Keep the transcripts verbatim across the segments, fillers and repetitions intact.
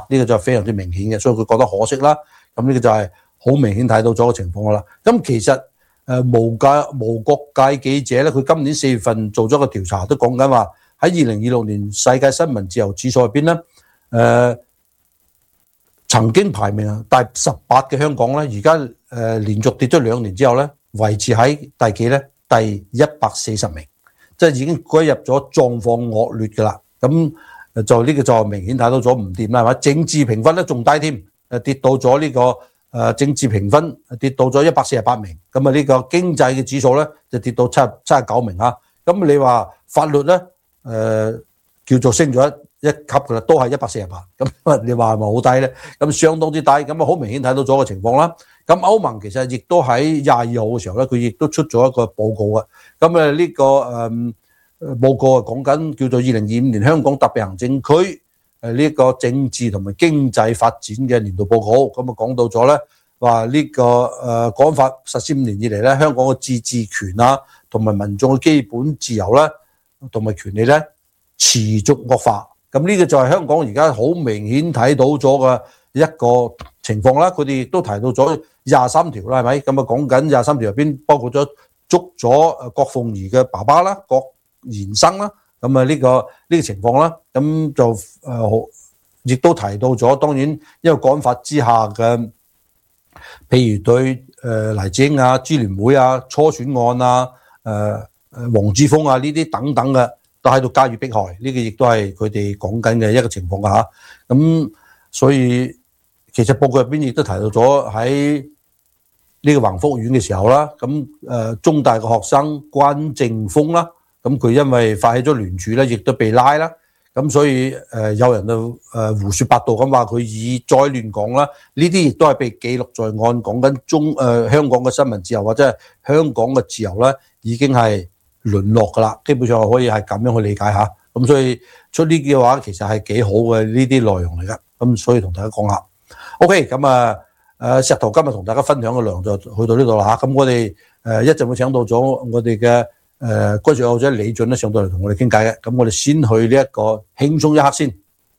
呢個就係非常之明顯嘅，所以佢覺得可惜啦。咁呢個就係好明顯睇到咗個情況啦。咁其實誒無界無國界記者咧，佢今年四月份做咗個調查，都講緊話喺二零二六年世界新聞自由指數入邊咧，誒、呃、曾經排名第十八嘅香港咧，而家誒連續跌咗兩年之後咧，維持喺第幾咧？第一百四十名，即係已經歸入咗狀況惡劣㗎啦。咁就呢個就明顯睇到咗唔掂啦，係嘛？政治評分咧仲低添，誒跌到咗呢、這個誒、呃、政治評分跌到咗一百四十八名。咁啊呢個經濟嘅指數咧就跌到七七十九名嚇。咁你話法律咧誒、呃、叫做升咗一一級㗎啦，都係一百四十八。咁你話係咪好低咧？咁相當之低，咁啊好明顯睇到咗個情況啦。咁歐盟其實亦都喺廿二號嘅時候咧，佢亦都出咗一個報告啊。咁誒呢個誒、嗯、報告啊講緊叫做二零二五年香港特別行政區誒呢個政治同埋經濟發展嘅年度報告。咁啊講到咗咧話呢個誒《國安法》實施五年以嚟咧，香港嘅自治權啊同埋民眾嘅基本自由咧同埋權利咧持續惡化。咁呢個就係香港而家好明顯睇到咗嘅一個情況啦。佢哋亦都提到咗廿三條啦，係咪？咁啊講緊廿三條入邊包括咗捉咗誒郭鳳儀嘅爸爸啦、郭延生啦，咁啊呢個呢個情況啦，咁就誒亦都提到咗。當然因為國安法之下嘅，譬如對誒黎智英啊、支聯會啊、初選案啊、誒誒黃之鋒啊呢啲等等嘅，都喺度加以迫害。呢個亦都係佢哋講緊嘅一個情況啊。咁所以其實報告入邊亦都提到咗喺呢個宏福苑嘅時候啦，咁誒中大嘅學生關正峰啦，咁佢因為發起咗聯署咧，亦都被拉啦，咁所以誒有人就誒胡說八道咁話佢以再亂講啦，呢啲亦都係被記錄在案，講緊中誒香港嘅新聞自由或者係香港嘅自由咧，已經係淪落噶啦，基本上可以係咁樣去理解下。咁所以出呢啲嘅話，其實係幾好嘅呢啲內容嚟噶，咁所以同大家講下。OK，咁啊。誒石頭今日同大家分享嘅內容就去到呢度啦嚇，咁我哋誒一陣會請到咗我哋嘅誒軍事愛好者李俊咧上到嚟同我哋傾偈嘅，咁我哋先去呢一個輕鬆一刻先。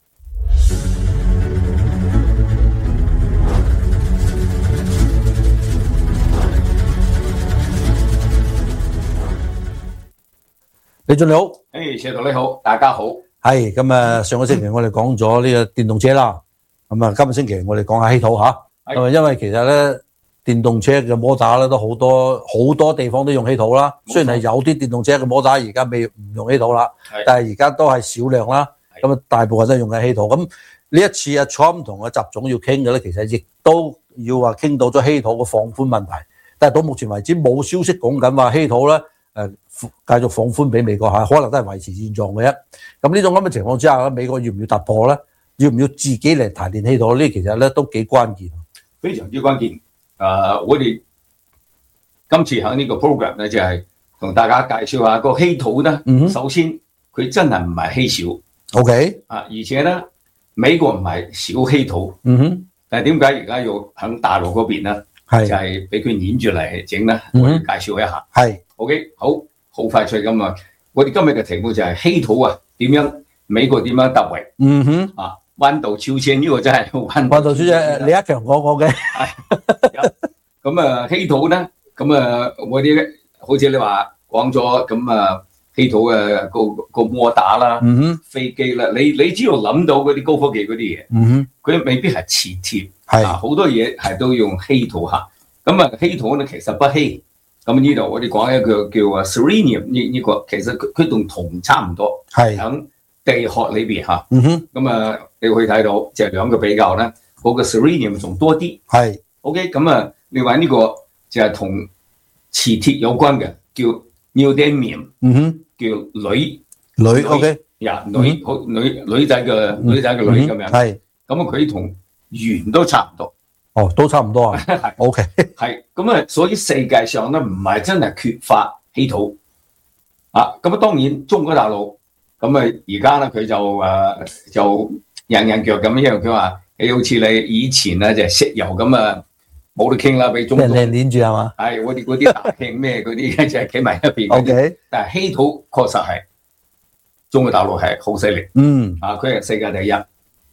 李俊你好， 誒石頭你好，大家好。 係咁啊，上個星期我哋講咗呢個電動車啦，咁啊今個星期我哋講下稀土嚇。因為其實咧電動車嘅摩打咧都好多好多地方都用稀土啦，雖然係有啲電動車嘅摩打而家未唔用稀土啦，但係而家都係少量啦。咁啊大部分都係用緊稀土。咁呢一次阿 Trump 同阿習總要傾嘅咧，其實亦都要話傾到咗稀土嘅放寬問題，但係到目前為止冇消息講緊話稀土咧誒繼續放寬俾美國嚇，可能都係維持現狀嘅啫。咁呢種咁嘅情況之下咧，美國要唔要突破咧？要唔要自己嚟提煉稀土呢？其實咧都幾關鍵。 非常之關鍵，誒、呃，我哋今次喺呢個 program 咧，就係、是、同大家介紹下個稀土咧。嗯、首先，佢真係唔係稀少 ，OK， 啊，而且咧，美國唔係少稀土，嗯哼，但係點解而家要喺大陸嗰邊咧？係就係俾佢攆住嚟整咧，我哋介紹一下。係、嗯、，OK， 好，好快脆咁啊！我哋今日嘅題目就係稀土啊，點樣美國點樣突圍？嗯哼，啊。彎道超車呢、這個真係彎道超車，李克強講過嘅。 咁啊，稀土咧，咁啊，我啲好似你話講咗，咁啊，稀土嘅個個摩打啦，嗯哼，飛機啦，你你只要諗到嗰啲高科技嗰啲嘢，嗯哼，佢未必係磁鐵，係啊，好多嘢係都用稀土嚇。咁啊，稀土咧其實不稀。咁呢度我哋講一個叫啊 selenium 呢呢個，其實佢佢同銅差唔多，係喺地殼裏邊嚇。嗯哼，咁啊。你可以睇到，就係兩個比較咧，嗰、那個 selenium 仲多啲。係 ，OK， 咁啊，另外呢個就係同磁鐵有關嘅，叫 neodymium， 嗯哼，叫鋁鋁 ，OK，呀，鋁好女女仔嘅女仔嘅鋁咁樣。係，咁啊，佢同鉛都差唔多。 哦，都差唔多啊。係 ，OK， 係，咁啊，所以世界上咧唔係真係缺乏稀土啊。咁啊，當然中國大陸咁啊，而家咧佢就誒、呃、就。人人腳咁樣，因為佢話你好似你以前啊，就係石油咁啊，冇得傾啦，俾中國人哋攆住係嘛？ 係我哋嗰啲大興咩嗰啲，就係企埋一邊。O K， 但係稀土確實係中國大陸係好犀利。嗯，啊，佢係世界第一。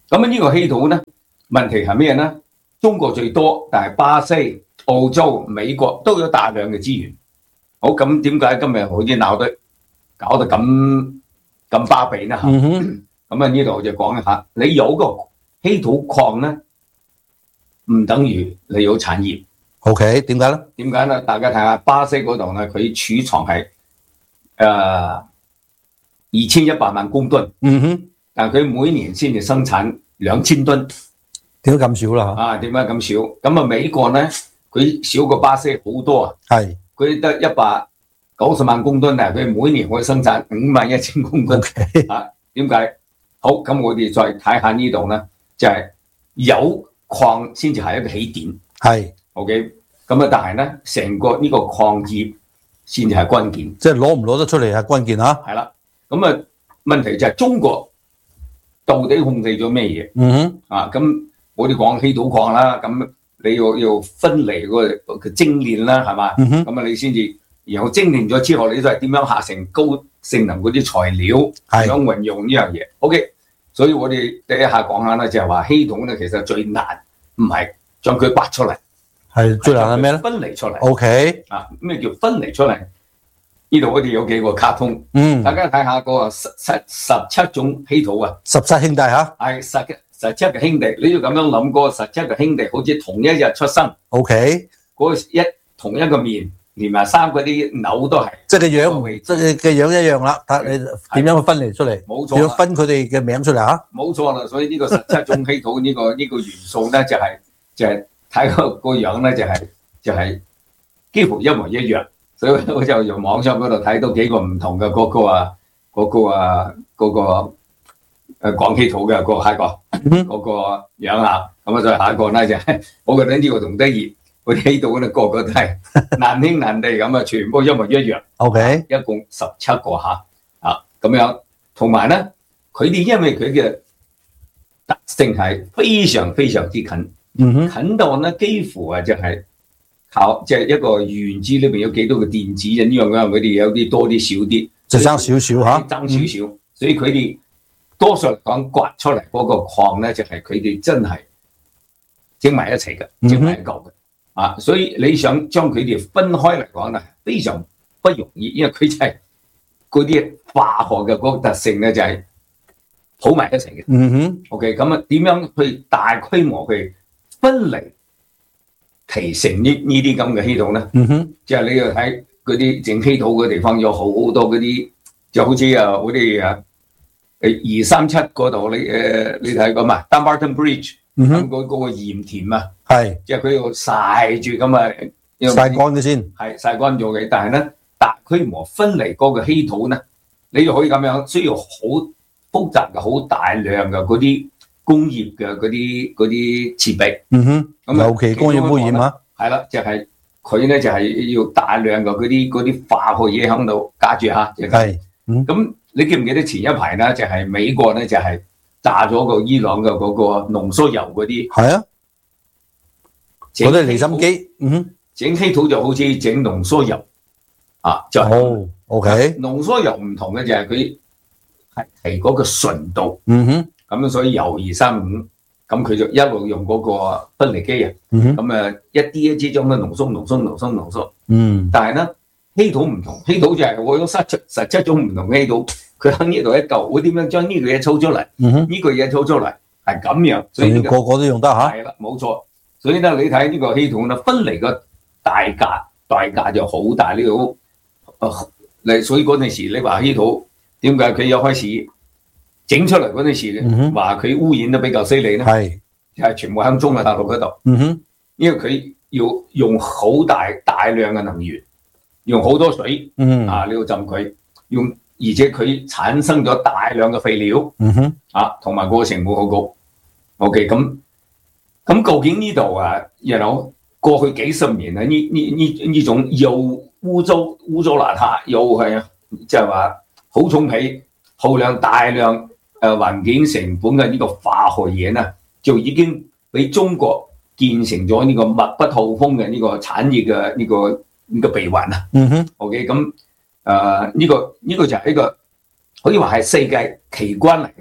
咁呢個稀土咧，問題係咩咧？中國最多，但係巴西、澳洲、美國都有大量嘅資源。好，咁點解今日好似鬧得搞得咁咁巴閉呢？嚇、嗯，咁啊呢度就講一下，你有個稀土礦咧，唔等於你有產業。 OK， 點解咧？ 點解咧？大家睇下巴西嗰度咧，佢儲藏係誒二千一百萬公噸。嗯哼，但係佢每年先至生產兩千噸。 點解咁少啦？ 啊，點解咁少？咁啊，美國咧，佢少過巴西好多啊。係，佢得一百九十萬公噸啊，佢每年可以生產五萬一千公噸。Okay. 啊，點解？好，咁我哋再睇下呢度咧，就係、是、有礦先至係一個起點。係 ，OK。咁啊，但係咧，成個呢個礦業先至係關鍵。即係攞唔攞得出嚟係關鍵嚇。係啦，咁啊，問題就係中國到底控制咗咩嘢？嗯哼。啊，咁我哋講稀土礦啦，咁你要要分離嗰個精煉啦，係嘛？嗯哼。咁啊，你先至然後精煉咗之後，你都係點樣下成高性能嗰啲材料，點樣運用呢樣嘢 ？OK。所以我哋第一下講下咧，就係話稀土咧，其實最難唔係將佢拔出嚟。係最難係咩咧？分離出嚟。O K 啊，咩叫分離出嚟？呢度我哋有幾個卡通，嗯，大家睇下個十七十七種稀土啊，十七兄弟嚇，係十十七個兄弟，你要咁樣諗，嗰個十七個兄弟好似同一日出生。O K， 嗰一同一個面，連埋衫嗰啲紐都係，即係個樣，即係嘅樣一樣啦。睇你點樣去分離出嚟？冇錯，要分佢哋嘅名出嚟嚇。冇錯啦，所以呢個十七種稀土呢個呢個元素咧，就係就係。睇個個樣咧就係、是、就係、是、幾乎一模一樣，所以我就由網上嗰度睇到幾個唔同嘅嗰個啊嗰、那個啊嗰、那個誒講稀土嘅嗰、那個下一個嗰個樣啊，咁啊再下一個咧就係、是、我覺得呢個仲得意，嗰啲稀土咧個個都係難兄難弟咁啊，全部一模一樣。O、okay. K， 一共十七個嚇啊咁樣，同埋咧佢哋因為佢嘅特性係非常非常之近。嗯、近到咧幾乎啊就係靠即係、就是、一個原子裏邊有幾多個電子啊呢樣嗰樣佢哋有啲多啲少啲，就爭少少嚇，爭少少，所以佢哋多數嚟講刮出嚟嗰個礦咧就係佢哋真係整埋一齊嘅，整埋一嚿嘅啊！所以你想將佢哋分開嚟講咧，非常不容易，因為佢就係嗰啲化學嘅嗰個特性咧就係抱埋一齊嘅。嗯哼 ，OK， 咁啊點樣去大規模去分離提成呢呢啲咁嘅稀土咧，嗯哼，即係你要睇嗰啲整稀土嘅地方有好多嗰啲，就好似啊嗰啲啊誒二三七嗰度你誒你睇過嘛 Dumbarton Bridge， 咁嗰嗰個鹽田啊，係，即係佢要曬住咁啊，曬乾嘅先，係曬乾咗嘅，但係咧大規模分離嗰個稀土咧，你就可以咁樣，需要好複雜嘅好大量嘅嗰啲工業嘅嗰啲嗰啲設備，嗯哼，咁尤其工業污染啊，係啦，就係佢咧就係、是、要大量嘅嗰啲嗰啲化學嘢喺度加住嚇，係、就是，嗯，咁你記唔記得前一排咧就係、是、美國咧就係、是、炸咗個伊朗嘅嗰個濃縮鈾嗰啲，係啊，嗰啲離心機，嗯哼，整稀土就好似整濃縮鈾啊，就係、是哦、OK，濃縮鈾唔同嘅就係佢係係嗰個純度，嗯哼。咁所以鈾二三五，咁佢就一路用嗰個分離機啊，咁、嗯、啊一啲一啲將佢濃縮、濃縮、濃縮、濃縮。嗯。但係咧稀土唔同，稀土就係我用十七十七種唔同嘅稀土，佢喺呢度一嚿，我點樣將呢個嘢抽出嚟？嗯哼。呢個嘢抽出嚟係咁樣，所以、這個、個個都用得嚇。係啦，冇錯。所以咧，你睇呢個稀土咧，分離個代價，代價就好大呢個。你、呃、所以嗰陣時你話稀土點解佢一開始整出嚟嗰陣時咧，話、嗯、佢污染得比較犀利咧，係就係、是、全部喺中國大陸嗰度。嗯哼，因為佢要用好大大量嘅能源，用好多水，嗯啊，你要浸佢，用而且佢產生咗大量嘅廢料，嗯哼，啊，同埋個成本好高。OK， 咁咁究竟呢度啊，然後過去幾十年啊，呢呢呢呢種又污糟污糟邋遢，又係即係話好重皮、耗量大量。誒環境成本嘅呢個化學嘢咧，就已經俾中國建成咗呢個密不透風嘅呢個產業嘅呢、這個呢、這個鼻環啊。嗯哼。OK， 咁誒呢個呢、這個就係一個可以話係世界奇觀嚟嘅。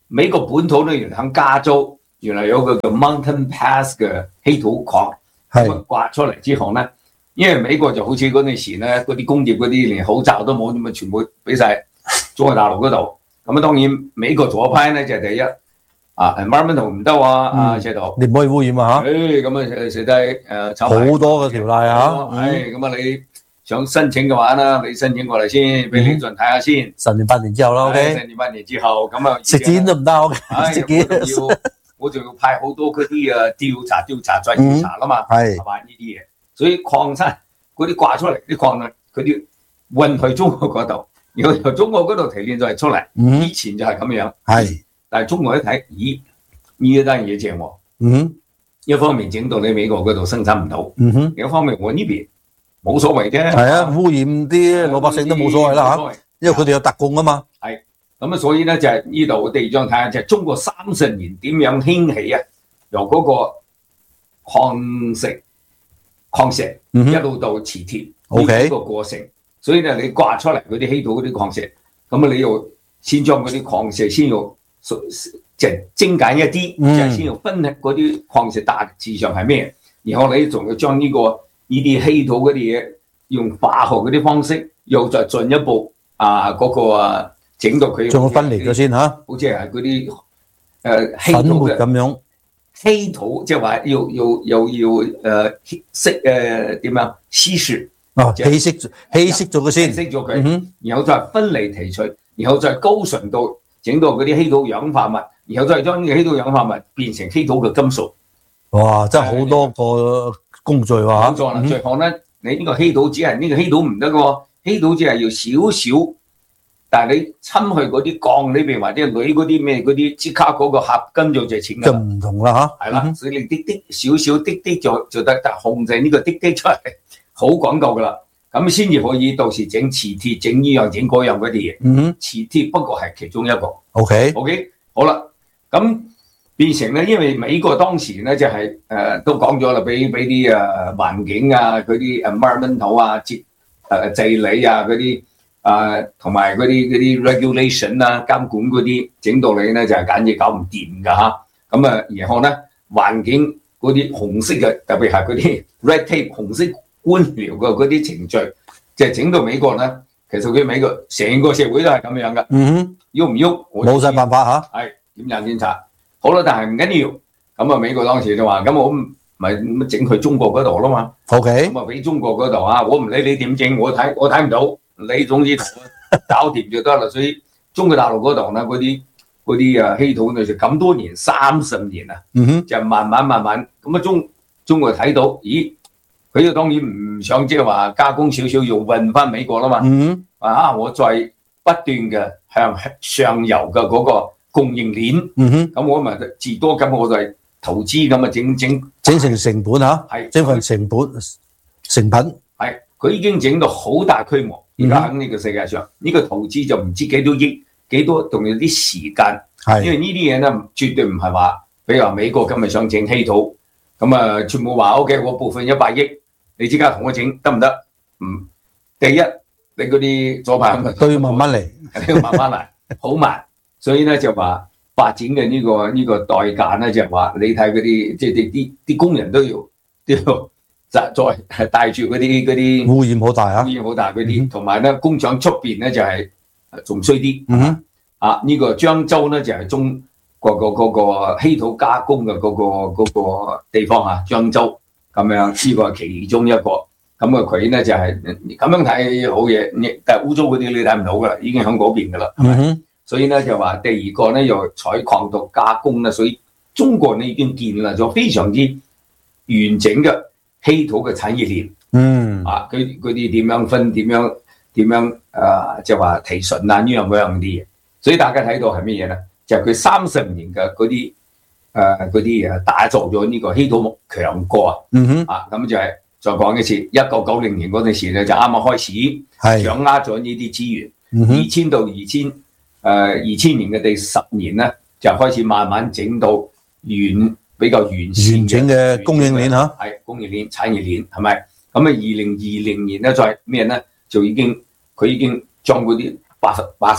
美國本土咧，原來喺加州原來有個叫 Mountain Pass 嘅稀土礦，咁刮出嚟之後咧，因為美國就好似嗰陣時咧，嗰啲工業嗰啲連口罩都冇，咁啊全部俾晒中國大陸嗰度。咁啊當然美國左派咧就係第一啊 ，environmental 唔得喎，啊謝導， 你唔可以污染啊嚇。 誒咁啊寫低誒炒好多嘅條例啊。 誒咁啊你想申請嘅話啦，你申請過嚟先，俾李俊睇下先。 十年八年之後啦 ，OK。 十年八年之後咁啊， 食煙都唔得 ，OK。食煙。 我就要派好多嗰啲啊調查調查再調查啦嘛，係係嘛呢啲嘢，所以礦山嗰啲掛出嚟啲礦啊，佢哋運去中國嗰度，然後由中國嗰度提煉再出嚟，以前就係咁樣，係，但係中國一睇，咦呢一單嘢正喎，嗯，一方面整到你美國嗰度生產唔到，嗯哼，另一方面我呢邊冇所謂啫，係啊，污染啲老百姓都冇所謂啦嚇，因為佢哋有特供啊嘛，係。咁啊，所以咧就係呢度第二張睇下，就係中國三十年點樣興起啊？由嗰個礦石、礦石一路到磁鐵呢個過程。所以咧，你刮出嚟嗰啲稀土嗰啲礦石，咁啊，你要先將嗰啲礦石先要即係精簡一啲，即係先要分嗰啲礦石大致上係咩，然後你仲要將呢、這個呢啲稀土嗰啲嘢用化學嗰啲方式，又再進一步啊嗰、那個啊。整到佢仲分離咗先嚇，好似係嗰啲誒稀土嘅咁樣，稀土即係話要要又要誒稀誒點樣稀釋啊，稀釋稀釋咗佢先，稀釋咗佢，然後再分離提取，然後再高純度整到嗰啲稀土氧化物，然後再將呢個稀土氧化物變成稀土嘅金屬。哇！真係好多個工序喎嚇。冇錯啦，最後咧，你呢個稀土只係呢個稀土唔得嘅喎，稀土只係要少少。但係你侵去嗰啲鋼裏邊或者鋁嗰啲咩嗰啲即刻嗰個合金就值錢㗎，就唔同啦嚇，係啦，所以你滴滴少少滴滴就就得，但控制呢個滴滴出嚟好講究㗎啦，咁先至可以到時整磁鐵、整呢樣整嗰樣嗰啲嘢。嗯哼，磁鐵不過係其中一個。OK OK， 好啦，咁變成咧，因為美國當時咧就係、是、誒、呃、都講咗啦，俾俾啲誒環境啊嗰啲 environmental 啊、節誒治理啊嗰啲。啊，同埋嗰啲嗰啲 regulation 啊，監管嗰啲整到你咧就係、是、簡直搞唔掂㗎嚇。咁啊，然後咧環境嗰啲紅色嘅，特別係嗰啲 red tape 紅色官僚嘅嗰啲程序，就係、是、整到美國咧，其實佢美國成個社會都係咁樣㗎。嗯哼，喐唔喐冇晒辦法嚇。係檢查檢查，好啦，但係唔緊要。咁啊，美國當時就話：咁我咪整去中國嗰度啦嘛。OK。咁啊，俾中國嗰度啊，我唔理你點整，我睇我睇唔到。你總之同我搞掂就得啦，所以中國大陸嗰度咧，嗰啲嗰啲啊稀土咧就咁多年三十年啊，嗯、就慢慢慢慢咁啊中中國睇到，咦，佢就當然唔想即係話加工少少又運翻美國啦嘛，嗯、啊我再不斷嘅向上游嘅嗰個供應鏈，咁、嗯、我咪自多咁我就係投資咁啊整整整成成本嚇，係整份成本成品。係，佢已經整到好大規模，而家喺呢個世界上，呢、嗯、個投資就唔知幾多億，幾多仲有啲時間。係，因為呢啲嘢咧，絕對唔係話，比如話美國今日想整稀土，咁啊，全部話 O K，我部分一百億，你即刻同我整得唔得？嗯，第一，你嗰啲左派都要慢慢嚟，你要慢慢嚟，好慢。所以咧就話發展嘅呢、這個呢、這個代價咧，就係、是、話你睇嗰啲，即係啲啲工人都要都要。再係帶住嗰啲嗰啲污染好大啊！污染好大嗰啲，同埋咧工廠出邊咧就係仲衰啲。嗯啊，呢、這個漳州咧就係中個個嗰個稀土加工嘅嗰、那個那個地方啊，漳州咁樣，呢、這個係其中一個。咁啊佢咧就係、是、咁樣睇好嘢，但係污糟嗰啲你睇唔到噶啦，已經喺嗰邊噶啦。嗯，所以咧就話第二個咧又採礦度加工啦，所以中國咧已經建立咗非常之完整嘅稀土嘅產業鏈，嗯啊，佢佢啲點樣分，點樣點樣啊，就話提純啊呢樣嗰樣啲嘢，所以大家睇到係乜嘢咧？就係佢三十年嘅嗰啲誒嗰啲嘢打造咗呢個稀土強國啊，嗯哼啊，咁就係再講一次，一九九零年嗰陣時咧就啱啱開始掌握咗呢啲資源，二千、嗯、到二千誒二千年嘅第十年咧就開始慢慢整到完。比較完善完整嘅供應鏈嚇，係供應鏈、產業鏈係咪？咁啊，二零二零年咧再咩咧，就已經佢已經將嗰啲八十八十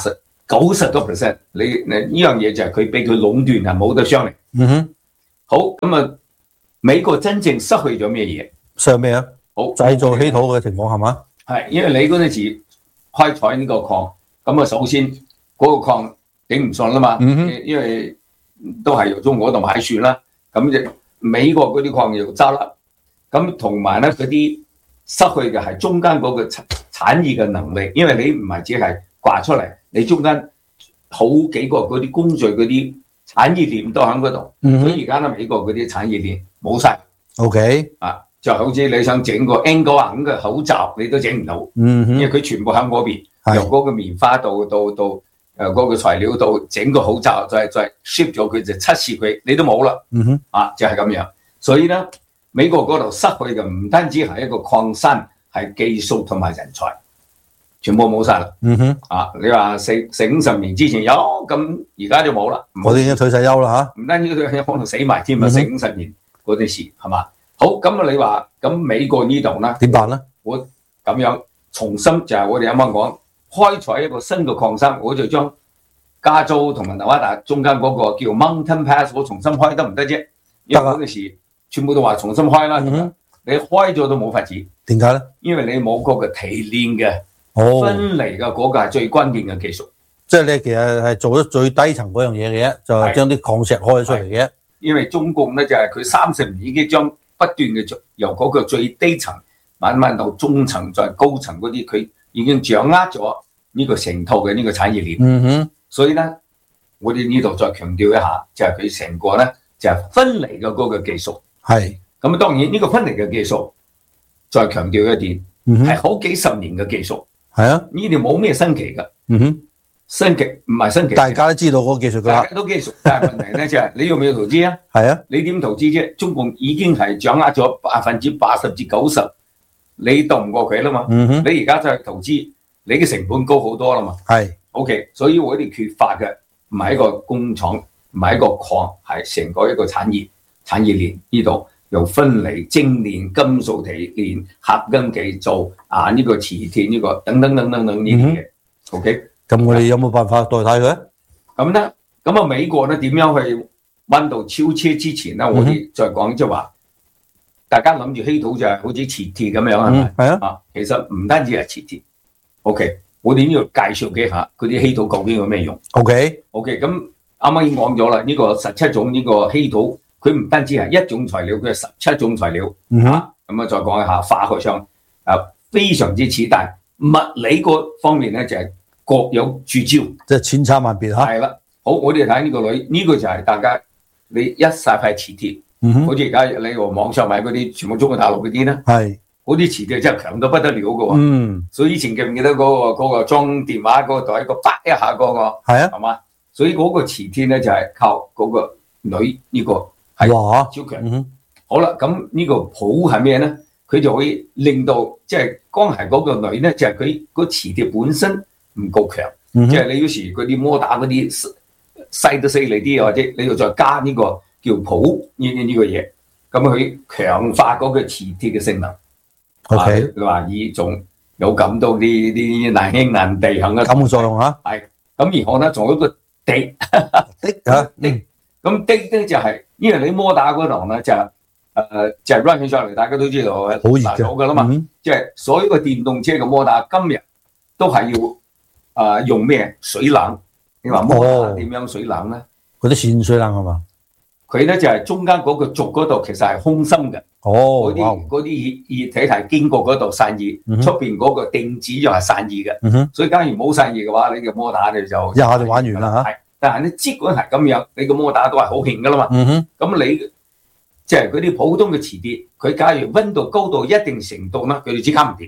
九十個 percent， 你你呢樣嘢就係佢俾佢壟斷係冇得商量。 嗯哼， 好咁啊，美國真正失去咗咩嘢？ 失去咩啊？ 好製造稀土嘅情況係嘛？ 係因為你嗰陣時開採呢個礦，咁啊首先嗰個礦頂唔順啦嘛， 嗯、 因為都係由中國嗰度買船啦，咁就美國嗰啲礦又揸笠，咁同埋咧嗰啲失去嘅係中間嗰個產業嘅能力，因為你唔係只係掛出嚟，你中間好幾個嗰啲工序嗰啲產業鏈都喺嗰度， 嗯、 所以而家咧美國嗰啲產業鏈冇晒。 OK 啊，就好似你想整個 N 九十五嘅口罩，你都整唔到， 嗯、 因為佢全部喺嗰邊，由嗰個棉花到到到誒嗰個材料到整個口罩，再再 ship 咗佢就測試佢，你都冇啦。 嗯哼， 啊，就係、是、咁樣。所以咧，美國嗰度失去嘅唔單止係一個礦山，係技術同埋人才，全部冇晒啦。 嗯哼， 啊，你話四四五十年之前有，咁而家就冇啦。 我哋已經退晒休啦嚇。 唔單止佢可能死埋添啊，四五十年嗰陣時係嘛？好，咁啊你話咁美國呢度咧點辦咧？我咁樣重新就係我哋啱啱講開採一個新嘅礦山，我就將加州同埋紐瓦達中間嗰個叫 Mountain Pass， 我重新開得唔得啫？因為嗰陣時全部都話重新開啦，嗯、你開咗都冇法子。點解咧？因為你冇嗰個提煉嘅分離嘅嗰個係最關鍵嘅技術。 即係你其實係做咗最低層嗰樣嘢嘅啫，就係將啲礦石開出嚟嘅。 因為中共咧就係佢三十年已經將不斷嘅由嗰個最低層慢慢到中層再高層嗰啲，佢已經掌握咗呢個成套嘅呢個產業鏈。嗯哼，所以咧，我哋呢度再強調一下，就係佢成個咧就係分離嘅嗰個技術。係咁啊，當然呢個分離嘅技術，再強調一點，係、嗯、好幾十年嘅技術。係啊，呢啲冇咩新奇㗎。嗯哼。新奇唔係新奇，大家都知道嗰個技術㗎啦，大家都技術，但係問題咧就係你要唔要投資啊？係啊，你點投資啫？中共已經係掌握咗百分之八十至九十，你鬥唔過佢啦嘛。嗯哼，你而家就係投資，你嘅成本高好多啦嘛。係 ，OK， 所以我哋缺乏嘅唔係一個工廠，唔係一個礦，係成個一個產業產業鏈呢度由分離、精煉、金屬提煉、合金製造啊呢、這個磁鐵呢、這個等等等等等呢啲嘢 ，OK。咁我哋有冇辦法代替佢？咁咧，咁啊美國咧點樣去溫度超車之前咧？我哋再講即係話，大家諗住稀土就係好似磁鐵咁樣係咪？係啊，啊，其實唔單止係磁鐵。OK， 我哋呢度介紹幾下嗰啲稀土究竟有咩用 ？OK，OK， 咁啱啱已經講咗啦，呢個十七種呢個稀土，佢唔單止係一種材料，佢係十七種材料。嗯啊，咁啊再講一下化學上啊非常之似，但係物理嗰方面咧就係。各有注焦，即係千差萬別嚇。係啦，好，我哋睇呢個女，呢、這個就係大家你一曬塊磁鐵，嗯、好似而家你話網上買嗰啲全部中國大陸嗰啲咧，係嗰啲磁鐵真係強到不得了嘅喎。嗯，所以以前記唔記得嗰、那個嗰、那個裝電話嗰個袋個啪一下嗰、那個係啊，係嘛？所以嗰個磁鐵咧就係靠嗰個鋁呢個係超強。嗯、好啦，咁呢個譜係咩咧？佢就可以令到即係光係嗰個鋁咧，就係佢嗰磁鐵本身。唔夠強，嗯、即係你有時嗰啲摩打嗰啲細得犀利啲，或者你要再加呢個叫釙呢呢呢個嘢，咁佢強化嗰個磁鐵嘅性能。O K， 你話呢種有感到啲啲難兄難弟咁嘅感作用啊？係，咁然後咧仲有一個滴滴啊滴，咁滴咧就係、是，因為你摩打嗰度咧就誒、呃、就係 run 起上嚟，大家都知道好熱嘅啦嘛，嗯、即係所有嘅電動車嘅摩打今日都係要。啊、呃！用咩水冷？你話摩打點樣水冷咧？嗰啲線水冷係嘛？佢咧就係、是、中間嗰個軸嗰度其實係空心嘅。哦，嗰啲嗰啲熱熱體係經過嗰度散熱，出邊嗰個定子又係散熱嘅。嗯哼，所以假如冇散熱嘅話，你個摩打你就一下就玩完啦嚇。係，但係你即管係咁樣，你個摩打都係好勁噶啦嘛。嗯哼，咁你即係嗰啲普通嘅磁鐵，佢假如溫度高到一定程度咧，佢就即刻唔掂。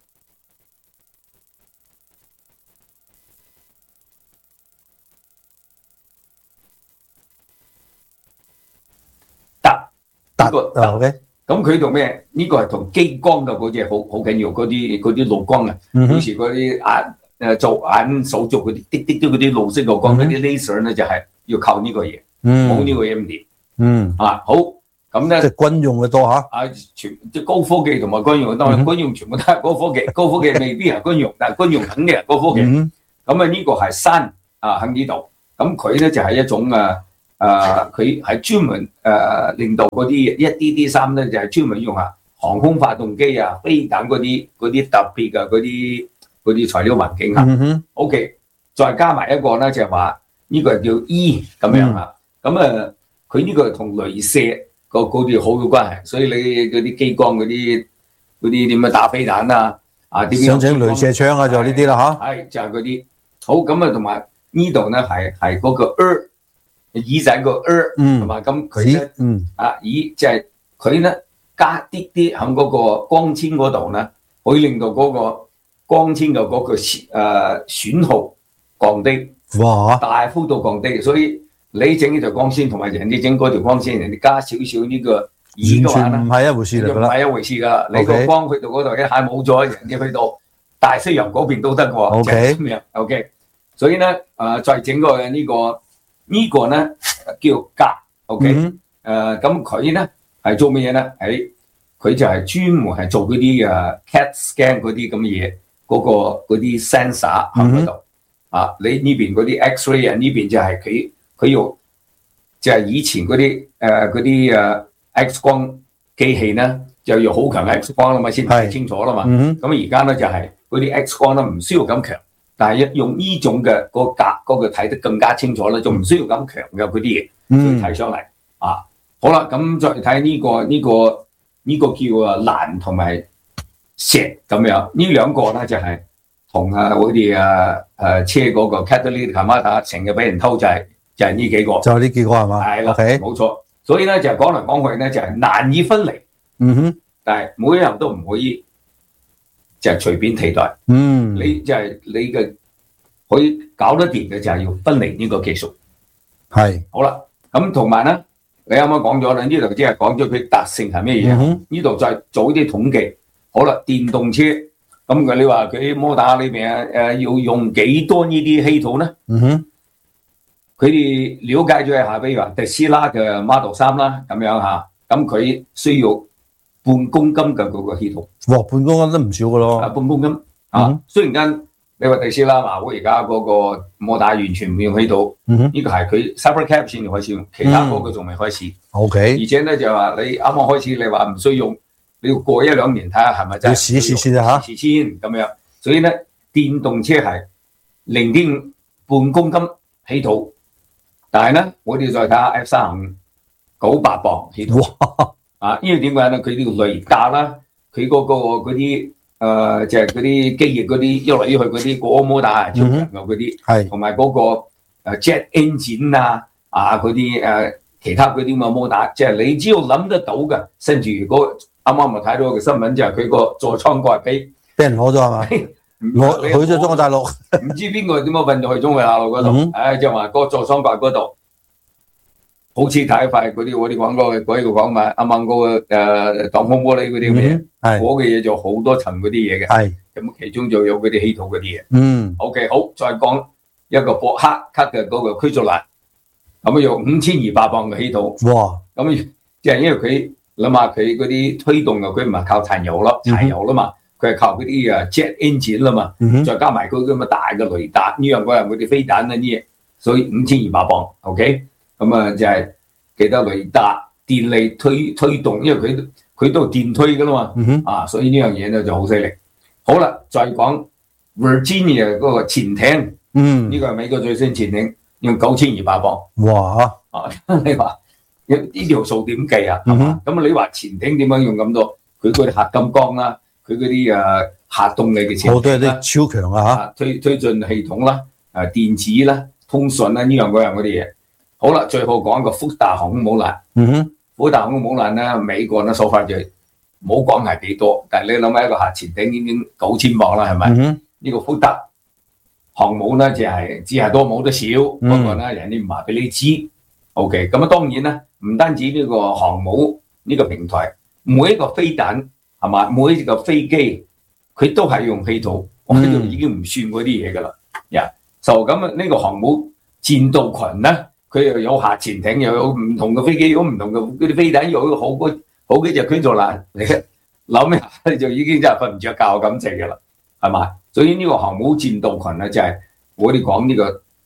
呢個咁佢同咩？呢個係同激光嘅嗰隻好好緊要，嗰啲嗰啲綠光啊，有時嗰啲眼誒做眼手做嗰啲滴滴啲嗰啲綠色綠光嗰啲 laser 咧，就係要靠呢個嘢，冇呢個嘢唔掂。嗯啊，好咁咧，即係軍用嘅多嚇。啊，全即係高科技同埋軍用，當然軍用全部都係高科技，高科技未必係軍用，但係軍用肯定係高科技。咁啊，呢個係山， 啊喺呢度。咁佢咧就係、是、一種啊誒，佢係專門誒、呃、令到嗰啲一啲啲衫咧就係、是、專門用啊航空發動機啊、飛彈嗰啲嗰啲特別嘅嗰啲嗰啲材料環境嚇。 嗯、 OK， 再加埋一個咧就係話呢個係叫 E 咁樣嚇。咁啊佢呢個同雷射個嗰啲好有關係，所以你嗰啲機關嗰啲嗰啲點樣打飛彈啊啊點樣想整雷射槍啊就呢啲啦嚇。 係就係嗰啲。好咁啊，同埋呢度咧係係嗰個 R 耳仔個 R， 同埋咁佢咧啊耳即係佢咧加啲啲喺嗰個光纖嗰度咧，可以令到嗰個光纖嘅嗰個誒損耗降低， 哇！ 大幅度降低。所以你整呢條光纖同埋人哋整嗰條光纖，人哋加少少呢個耳嘅話咧， 唔係一回事嚟㗎啦， 唔係一回事㗎啦。你個光去到嗰度一下冇咗，人哋去到大西洋嗰邊都得喎。 OK， 咁樣 OK。所以咧，誒、呃、再整個呢、這個呢、這個咧叫甲 ，OK， 誒咁佢咧係做乜嘢咧？喺佢就係專門係做嗰啲誒 C A T scan 嗰啲咁嘅嘢，嗰、那個嗰啲 sensor 喺嗰度啊。你呢邊嗰啲 X-ray 啊，呢邊就係佢佢用就係、是、以前嗰啲誒嗰啲誒 X 光機器咧，就要好強嘅 X 光啦嘛，先睇清楚啦嘛。咁而家咧就係嗰啲 X 光咧唔需要咁強。但係一用呢種嘅個格嗰個睇得更加清楚咧，就唔需要咁強嘅嗰啲嘢，所以睇上嚟啊。好啦，咁再睇呢、這個呢、這個呢、這個叫啊欄同埋石咁樣，呢兩個咧就係同啊我哋啊誒車嗰個 catalytic converter 成日俾人偷就係、是、就係、是、呢幾個， 就係呢幾個係嘛？ 係啦，冇、okay. 錯。所以咧就係講嚟講去咧就係、是、難以分離。 嗯哼， 但係每一樣都唔可以。就係隨便替代， 嗯， 你就係你嘅可以搞得掂嘅就係要分離呢個技術， 係好啦。咁同埋咧，你啱啱講咗啦，呢度即係講咗佢特性係咩嘢？呢度再做啲統計。好啦，電動車咁佢你話佢摩打裏邊誒要用幾多呢啲稀土咧？ 嗯哼， 佢哋了解咗一下，比如話特斯拉嘅 Model 三啦，咁樣嚇，咁佢需要半公斤嘅嗰個稀土。 哇，半公斤都唔少噶咯。 啊，半公斤啊、嗯，雖然間你話特斯拉華會而家嗰個摩打完全唔用稀土，呢、嗯這個係佢 Cybercab 先開始用，其他嗰個仲未開始。O、嗯、K。而且咧就話你啱啱開始，你話唔需要用，你要過一兩年睇下係咪真係。要試試先啊嚇，試先咁樣。所以咧，電動車係零點五半公斤稀土，但係咧我哋再睇下 F 三十五九百磅稀土。哇！啊，因為點解咧？佢呢個雷達啦。佢嗰、那個嗰啲誒就係嗰啲機翼嗰啲喐嚟喐去嗰啲嗰摩打係超強嘅嗰啲，係同埋嗰個 jet engine 啊啊嗰啲誒其他嗰啲咁嘅摩打，即、就、係、是、你只要諗得到嘅。甚至如果啱啱咪睇到個新聞，就係佢個座艙蓋俾俾人攞咗係嘛？攞去咗中國大陸，唔知邊個點樣運到去中國大陸嗰度？誒、嗯、就話個座艙蓋嗰度。好似睇塊嗰啲我哋講過嘅嗰個講嘛，啱啱嗰個誒擋風玻璃嗰啲嘢，嗰嘅嘢就好多層嗰啲嘢嘅，係咁其中就有嗰啲稀土嗰啲嘢。嗯 ，OK 好，再講一個博克克嘅嗰個驅逐欄，咁啊用五千二百磅嘅稀土。哇！咁即係因為佢諗下佢嗰啲推動嘅，佢唔係靠柴油咯，柴油啦嘛，佢係靠嗰啲啊 jet engine 啦嘛，再加埋佢咁嘅大嘅雷達呢樣嗰樣嗰啲飛彈啊啲嘢，所以五千二百磅 ，OK。咁啊，就係記得雷達電力推推動，因為佢佢都係電推噶啦嘛、嗯，啊，所以呢樣嘢咧就好犀利。好啦，再講 Virginia 嗰個潛艇，嗯，呢、這個係美國最新潛艇，用九千二百磅。哇！啊，你話呢條數點計啊？係、嗯、嘛？咁你話潛艇點樣用咁多？佢嗰啲核金剛啦，佢嗰啲誒核動力嘅潛艇好多係啲超強啊嚇！推推進系統啦，誒電子啦。通訊啦，呢樣嗰樣嗰啲嘢，好啦，最後講個福特航空母艦。嗯哼，福特航空母艦咧，美國咧所發就冇講係幾多，但係你諗下一個核潛艇已經九千磅啦，係咪？呢、嗯這個福特航母咧就係、是、只係多冇得少，不過咧人哋唔話俾你知。OK， 咁啊當然咧，唔單止呢個航母呢個平台，每一個飛彈係嘛，每一個飛機佢都係用稀土，我呢度已經唔算嗰啲嘢㗎啦。呀、嗯，就咁啊，呢個航母戰鬥群咧，佢又有核潛艇，又有唔同嘅飛機，有唔同嘅嗰啲飛彈，又有好幾好幾隻驅逐艦嚟，諗咩你就已經真係瞓唔着覺咁滯㗎啦，係嘛？所以呢個航母戰鬥群咧，就係、是、我哋講呢個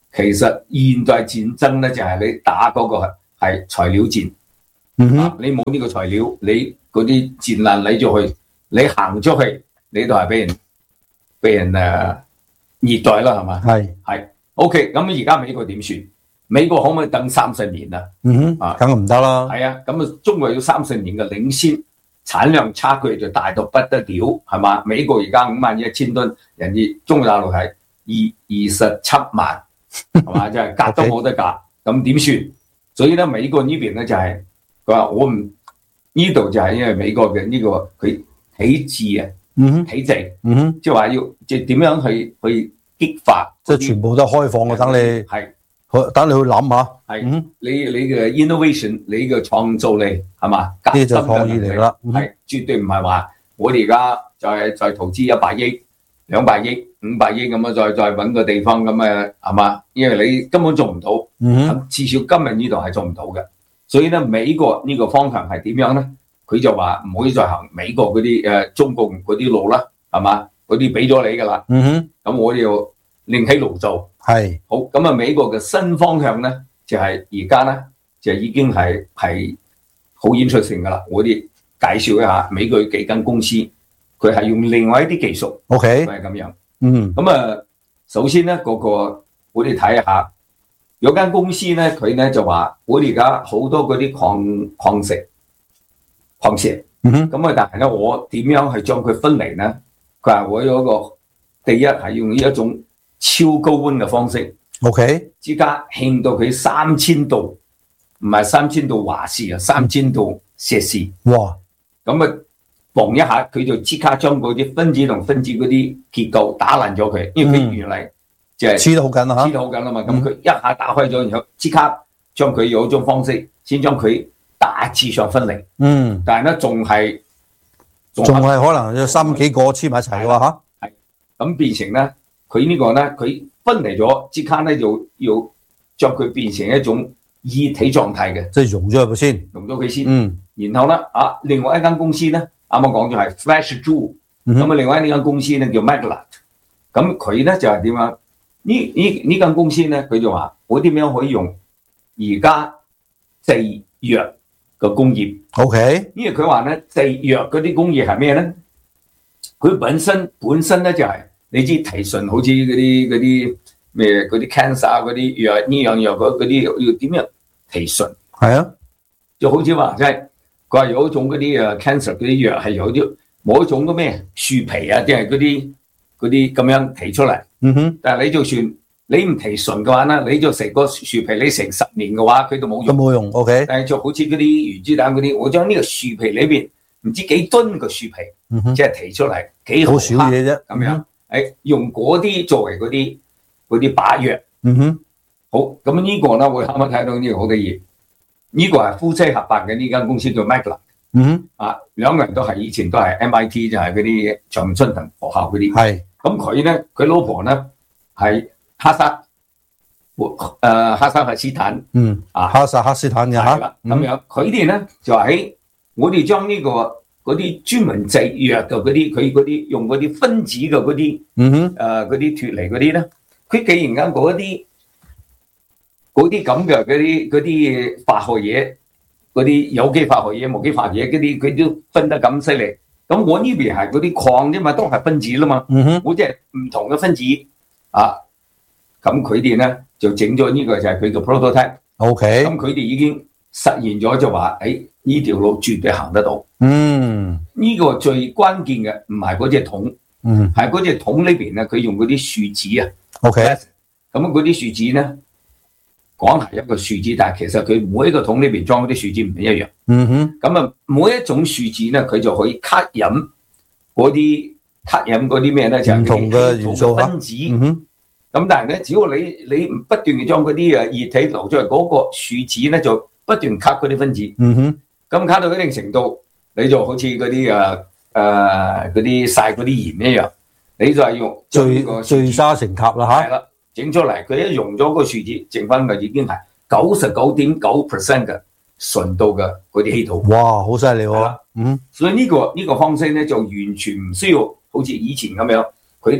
其實現代戰爭咧就係、是、你打嗰個係材料戰， 嗯啊、你冇呢個材料，你嗰啲戰艦嚟咗去，你行出去，你都係俾人俾人誒、呃、虐待啦，係嘛？ 係係 OK， 咁而家美國點算？美國可唔可以等三十年啊？ 嗯哼，啊，梗係唔得啦。 係啊，咁啊，中國要三十年嘅領先，產量差距就大到不得了，係嘛？美國而家五萬一千噸，人哋中國大陸係二二十七萬，係嘛？即係隔都冇得隔，咁點算？所以咧，美國呢邊咧就係佢話我唔呢度就係因為美國嘅呢、這個佢體制啊， 嗯體制， 嗯哼， 即係話要即係點樣去去激發， 即係全部都開放嘅，等你係。 等你去諗下， 係、 嗯、 你你嘅 innovation， 你嘅創造力係嘛？ 呢啲就創意嚟啦， 係、嗯、絕對唔係話我哋而家就係再投資一百億、兩百億、五百億咁樣，再再揾個地方咁誒係嘛？因為你根本做唔到， 嗯、 至少今日呢度係做唔到嘅。所以咧，美國呢個方向係點樣咧？佢就話唔可以再行美國嗰啲誒中共嗰啲路啦，係嘛？嗰啲俾咗你㗎啦， 嗯咁我哋要另起爐灶。 係好咁啊！美國嘅新方向咧，就係而家咧就已經係係好演出性噶啦。我哋介紹一下美國幾間公司，佢係用另外一啲技術 ，OK， 係咁樣。 嗯， 咁啊，首先咧嗰個我哋睇下，有間公司咧，佢咧就話我哋而家好多嗰啲礦礦石礦石， 嗯哼， 咁啊，但係咧我點樣去將佢分離咧？佢話我有一個第一係用呢一種超高溫嘅方式 ，OK， 之家興到佢三千度，唔係三千度華氏啊，三千度攝氏。 哇！ 咁啊，嘣一下佢就即刻將嗰啲分子同分子嗰啲結構打爛咗佢，因為佢原嚟就係黐得好緊啦嚇， 黐得好緊啦嘛。咁佢一下打開咗，然後即刻將佢有一種方式先將佢大致上分離。 嗯， 但係咧仲係仲係可能有三幾個黐埋一齊嘅話嚇， 係咁變成咧。佢呢個咧，佢分離咗，即刻咧就要將佢變成一種液體狀態嘅， 即係溶咗入去先， 溶咗佢先。 嗯， 然後咧啊，另外一間公司咧，啱啱講咗係 Flash Jewel，咁啊，另外呢間公司咧叫 Maglite，咁佢咧就係點樣？呢呢呢間公司咧，佢就話我點樣可以用而家製藥嘅工業 ，OK， 因為佢話咧製藥嗰啲工業係咩咧？佢本身本身咧就係、是。你知提純好似嗰啲嗰啲咩嗰啲 cancer 嗰啲藥呢樣藥嗰啲要點樣提純？ 係啊， 就好似話即係佢話有一種嗰啲誒 cancer 嗰啲藥係有啲某一種嘅咩樹皮啊，即係嗰啲嗰啲咁樣提出嚟。 嗯哼， 但係你就算你唔提純嘅話咧，你就食個樹皮你成十年嘅話，佢都冇用。 都冇用 ，OK。 但係就好似嗰啲原子彈嗰啲，我將呢個樹皮裏邊唔知幾噸嘅樹皮， 嗯哼， 即係提出嚟幾好少嘢啫， 咁樣。誒用嗰啲作為嗰啲嗰啲把藥， 嗯哼， 好咁呢個咧，我啱啱睇到呢個好得意，呢、這個係夫妻合辦嘅呢間公司叫 Maglite， 嗯哼， 啊兩個人都係以前都係 M I T 就係嗰啲長春藤學校嗰啲， 係， 咁佢咧佢老婆咧係哈薩，誒、呃、哈薩克斯坦， 嗯，啊哈薩克斯坦嘅嚇， 咁、嗯、樣佢哋咧就喺我哋將呢個。嗰啲專門製藥嘅嗰啲，佢嗰啲用嗰啲分子嘅嗰啲， 嗯哼， 誒嗰啲脱離嗰啲咧，佢既然間嗰啲嗰啲咁嘅嗰啲嗰啲化學嘢，嗰啲有機化學嘢、無機化學嘢嗰啲，佢都分得咁犀利。咁我呢邊係嗰啲礦啫嘛，都係分子啦嘛， 嗯哼， 我即係唔同嘅分子啊。咁佢哋咧就整咗呢個就係佢嘅 prototype。OK。咁佢哋已經實現咗就話，誒呢條路絕對行得到。嗯，呢、這個最關鍵嘅唔係嗰隻桶，嗯，係嗰隻桶裏邊咧，佢用嗰啲樹脂啊。OK，咁嗰啲樹脂咧，講係一個樹脂，但係其實佢每一個桶裏邊裝嗰啲樹脂唔一樣。嗯哼，咁啊，每一種樹脂咧，佢就可以吸引嗰啲吸引嗰啲咩咧，就係唔同嘅元素分子。嗯哼，咁但係咧，只要你你不斷嘅將嗰啲誒液體流出嚟，嗰、那個樹脂咧就不斷吸嗰啲分子。嗯哼，咁吸到一定程度。你就好似嗰啲誒誒嗰啲曬嗰啲鹽一樣，你就係用聚聚沙成塔啦嚇，係啦，整出嚟佢一溶咗個樹脂，剩翻嘅已經係九十九點九 percent 嘅純度嘅嗰啲稀土。哇，好犀利喎！嗯，所以呢、呢個呢、呢個方式咧就完全唔需要好似以前咁樣，佢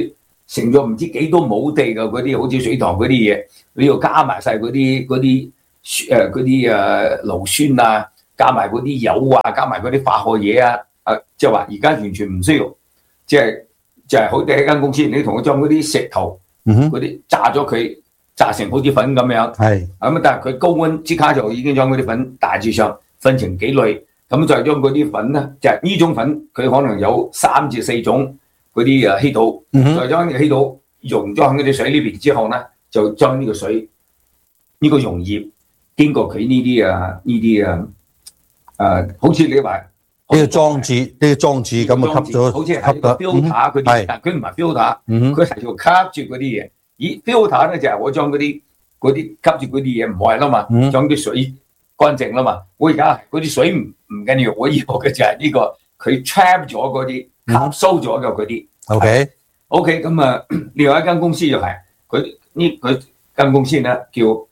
成咗唔知幾多畝地嘅嗰啲，好似水塘嗰啲嘢，你要加埋晒嗰啲嗰啲誒嗰啲誒硫酸啊，加埋嗰啲油啊，加埋嗰啲化學嘢啊，誒即係話而家完全唔需要，即係就係好似一間公司，你同佢將嗰啲石頭嗰啲炸咗佢，炸成好似粉咁樣，係咁但係佢高溫即刻就已經將嗰啲粉大致上分成幾類，咁再將嗰啲粉咧，就係呢種粉佢可能有三至四種。嗰啲誒稀土，再將呢個稀土溶咗喺嗰啲水裏邊之後咧，就將呢個水呢、這個溶液經過佢呢啲啊呢啲啊誒，好似你話呢個裝置呢、這個裝置咁啊吸咗，好似係個 filter 嗰啲，但佢唔係 filter，佢係要吸住嗰啲嘢。咦 filter 咧就係我將嗰啲嗰啲吸住嗰啲嘢唔壞啦嘛，將啲水乾淨啦嘛。我而家嗰啲水唔唔緊要，我要嘅就係呢、這個佢 trap 咗嗰啲。吸收咗嘅嗰啲 ，OK，OK， 咁啊，另外一間公司就係佢呢佢間公司咧叫誒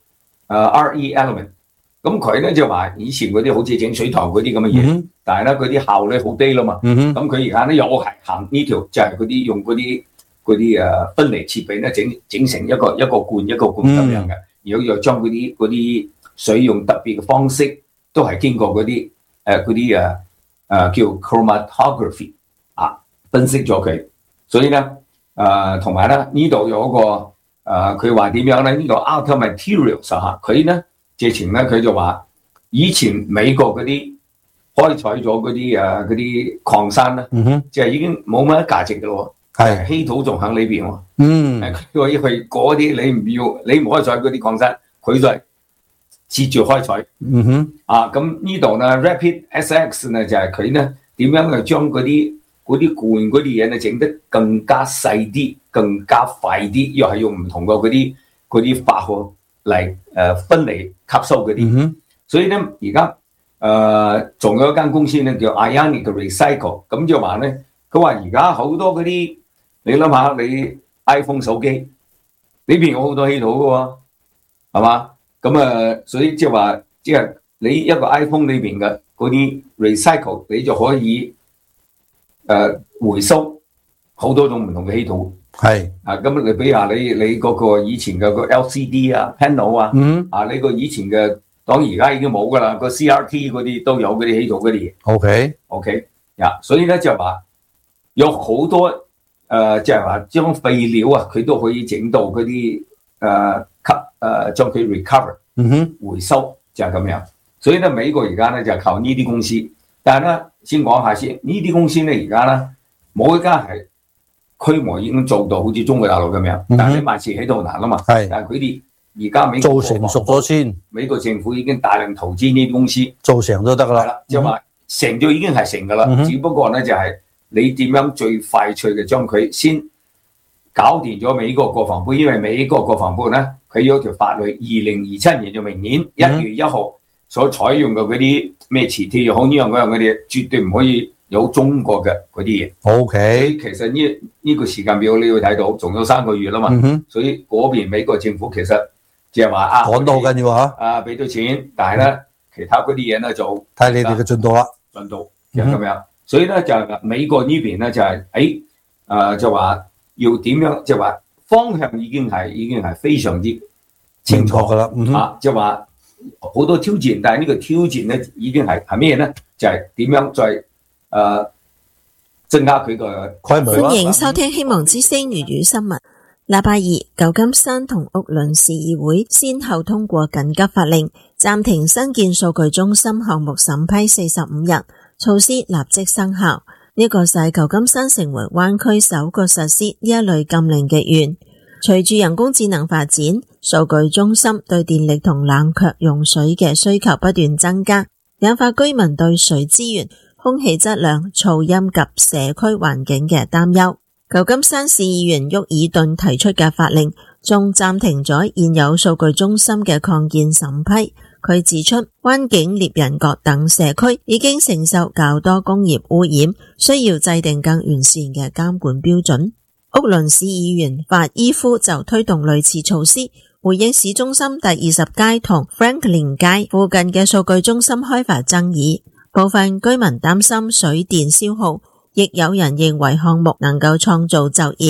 R E Element， 咁佢咧就話以前嗰啲好似整水塘嗰啲咁嘅嘢，但係咧嗰啲效率好低啦嘛，咁佢而家咧又係行呢條就係嗰啲用嗰啲嗰啲誒分離設備咧整整成一個一個罐一個罐咁樣嘅，然後又將嗰啲嗰啲水用特別嘅方式，都係經過嗰啲誒嗰啲誒誒叫 chromatography。分析咗佢，所以咧誒同埋咧呢度有一個誒佢話點樣咧？呢、這個 Alta Materials 嚇，佢咧之前咧佢就話以前美國嗰啲開採咗嗰啲誒嗰啲礦山咧，嗯、就係已經冇乜價值嘅咯，係稀土仲喺裏邊喎。嗯，佢話因為嗰啲你唔要，你唔開採嗰啲礦山，佢就係接住開採。嗯哼，啊咁呢度咧 Rapid S X 咧就係佢咧點樣去將嗰啲嗰啲罐嗰啲嘢咧整得更加細啲、更加快啲，又係用唔同嘅嗰啲嗰啲化學嚟誒分離吸收嗰啲。嗯、所以咧而家誒仲有一間公司咧叫 Ionic Recycle， 咁就話咧，佢話而家好多嗰啲，你諗下你 iPhone 手機呢邊有好多稀土嘅喎，係嘛？咁啊，所以即係話，即係你一個 iPhone 裏邊嘅嗰啲 recycle， 你就可以。誒、呃、回收好多種唔同嘅稀土，係啊，咁你比如話你你嗰個以前嘅個 L C D 啊 panel 啊，嗯、啊你個以前嘅，當然而家已經冇噶啦，個 C R T 嗰啲都有嗰啲稀土嗰啲嘢。OK OK 呀、yeah, 所以咧就係話有好多誒，即係話將廢料啊，佢都可以整到嗰啲誒吸誒將佢 recover， 嗯哼，回收就係、是、咁樣。所以咧美國而家咧就係靠呢啲公司，但係咧。先講下先，呢啲公司咧而家咧冇一家係規模已經做到好似中國大陸咁樣，嗯、但係你萬事起到難啊嘛。係，但係佢哋而家美國做成熟咗先，美國政府已經大量投資呢啲公司，做成都得噶啦。即係話成咗已經係成噶啦，嗯、只不過咧就係、是、你點樣最快脆嘅將佢先搞掂咗美國國防部，因為美國國防部咧佢有條法律，二零二七年就明年一月一號。所採用嘅嗰啲咩磁鐵又好呢樣嗰樣嗰啲，絕對唔可以有中國嘅嗰啲嘢。O K， 其實呢呢、這個時間表你要睇到，仲有三個月啦嘛。嗯、所以嗰邊美國政府其實即係話啊，講到好緊要嚇，啊俾到錢，但係咧、嗯、其他嗰啲嘢咧就睇你哋嘅進度啦，進度就咁樣。嗯、所以咧就美國呢邊咧就係誒誒就話要點樣，就話方向已經係已經係非常之清楚㗎啦。嗯、啊，就話。好多挑戰，但係呢個挑戰咧已經係係咩咧？就係、是、點樣再誒、呃、增加佢個規模。 歡迎收聽希望之聲粵語新聞。禮拜二，舊金山同屋崙市議會先後通過緊急法令，暫停新建數據中心項目審批四十五日，措施立即生效。呢、這個使舊金山成為灣區首個實施呢一類禁令嘅縣。隨住人工智能發展，數據中心對電力同冷卻用水嘅需求不斷增加，引發居民對水資源、空氣質量、噪音及社區環境嘅擔憂。舊金山市議員沃爾頓提出嘅法令，仲暫停咗現有數據中心嘅擴建審批。佢指出，灣景獵人角等社區已經承受較多工業污染，需要制定更完善嘅監管標準。屋崙市議員法伊夫就推動類似措施，回應市中心第二十街同 Franklin 街附近嘅數據中心開發爭議。部分居民擔心水電消耗，亦有人認為項目能夠創造就業。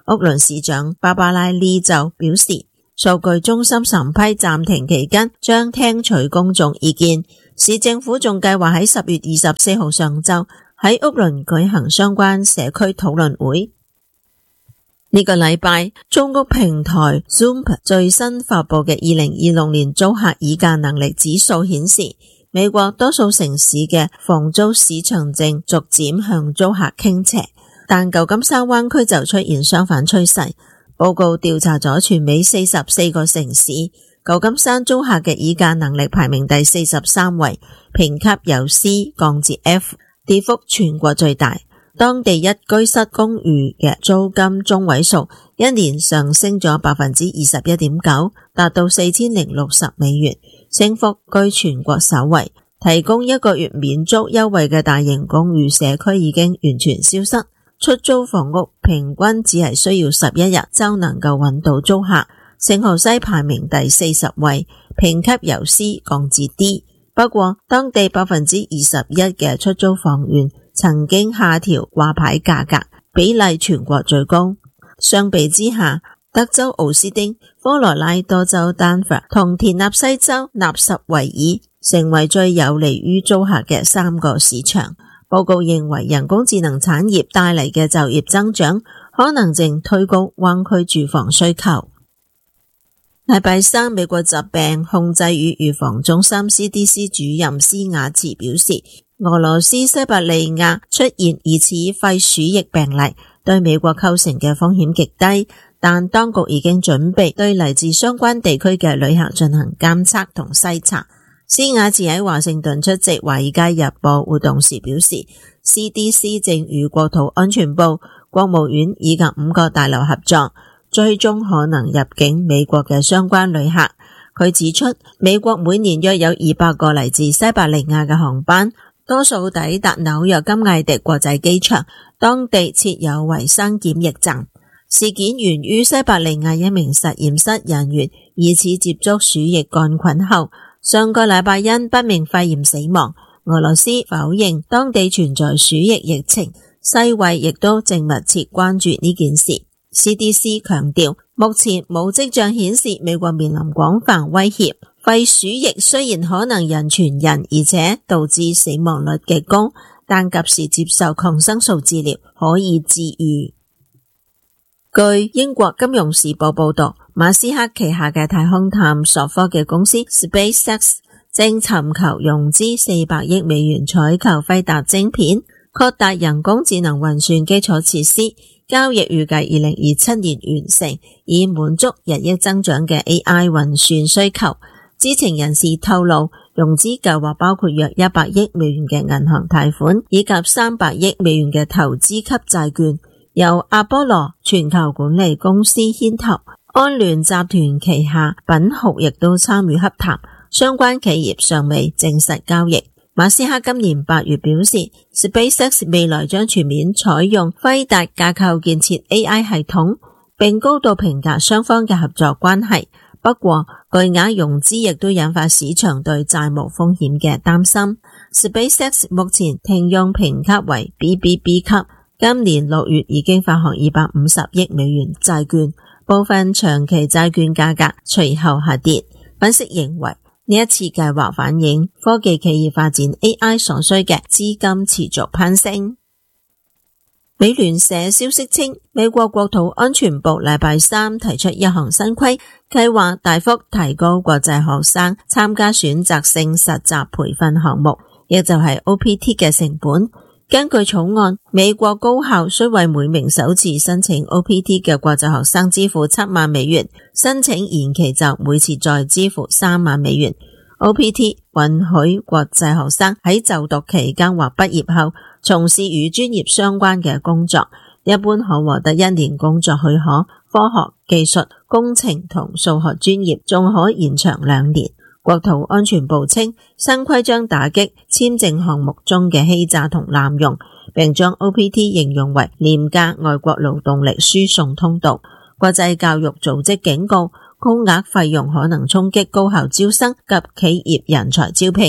屋崙市長芭芭拉利就表示，數據中心審批暫停期間將聽取公眾意見。市政府仲計劃喺十月二十四號上晝喺屋崙舉行相關社區討論會。呢個禮拜，租屋平台 Zoom 最新發佈嘅二零二六年租客議價能力指數顯示，美國多數城市嘅房租市場正逐漸向租客傾斜，但舊金山灣區就出現相反趨勢。報告調查咗全美四十四個城市，舊金山租客嘅議價能力排名第四十三位，評級由 C 降至 F， 跌幅全國最大。當地一居室公寓嘅租金中位數一年上升咗百分之二十一點九，達到四千零六十美元，升幅居全國首位。提供一個月免租優惠嘅大型公寓社區已經完全消失，出租房屋平均只係需要十一日就能夠揾到租客。聖荷西排名第四十位，評級由 C 降至 D。不過，當地百分之二十一嘅出租房源曾經下調掛牌價格，比例全國最高。相比之下，德州奧斯汀、科羅拉多州丹佛同田納西州納什維爾成為最有利於租客嘅三個市場。報告認為，人工智能產業帶嚟嘅就業增長可能正推高灣區住房需求。禮拜三，美國疾病控制與預防中心 C D C 主任斯瓦茨表示，俄羅斯西伯利亞出現疑似肺鼠疫病例，對美國構成嘅風險極低，但當局已經準備對嚟自相關地區嘅旅客進行監測同篩查。斯瓦茨喺華盛頓出席華爾街日報活動時表示， C D C 正與國土安全部、國務院以及五個大樓合作，追蹤可能入境美國嘅相關旅客。佢指出，美國每年約有二百個嚟自西伯利亞嘅航班，多數抵達紐約金艾迪國際機場，當地設有衛生檢疫站。事件源於西伯利亞一名實驗室人員疑似接觸鼠疫桿菌後，上個禮拜因不明肺炎死亡。俄羅斯否認當地存在鼠疫疫情，世衛亦都正密切關注呢件事。C D C 強調，目前冇跡象顯示美國面臨廣泛威脅。肺鼠疫雖然可能人傳人，而且導致死亡率極高，但及時接受抗生素治療可以治癒。據英國金融時報報道，馬斯克旗下嘅太空探索科技公司 SpaceX 正尋求融資四百億美元採購輝達晶片，擴大人工智能運算基礎設施。交易預計二零二七年完成，以滿足日益增長嘅 A I 運算需求。知情人士透露，融資計劃包括約一百億美元嘅銀行貸款，以及三百億美元嘅投資級債券，由阿波羅全球管理公司牽頭，安聯集團旗下品豪亦都參與洽談，相關企業尚未證實交易。馬斯克今年八月表示 ，SpaceX 未來將全面採用輝達架構建設 A I 系統，並高度評價雙方嘅合作關係。不過，巨額融資亦都引發市場對債務風險嘅擔心。SpaceX 目前停用評級為 B B B 級，今年六月已經發行二百五十億美元債券，部分長期債券價格隨後下跌。分析認為，呢一次計劃反映科技企業發展 A I 所需嘅資金持續攀升。美聯社消息稱，美國國土安全部禮拜三提出一項新規，計劃大幅提高國際學生參加選擇性實習培訓項目，亦就係 O P T 嘅成本。根據草案，美國高校需為每名首次申請 O P T 嘅國際學生支付七萬美元，申請延期就每次再支付三萬美元。O P T 允許國際學生喺就讀期間或畢業後從事與專業相關嘅工作，一般可獲得一年工作許可，科學、技術、工程同數學專業仲可延長兩年。國土安全部稱，新規將打擊簽證項目中嘅欺詐同濫用，並將 O P T 形容為廉價外國勞動力輸送通道。國際教育組織警告，高額費用可能衝擊高校招生及企業人才招聘。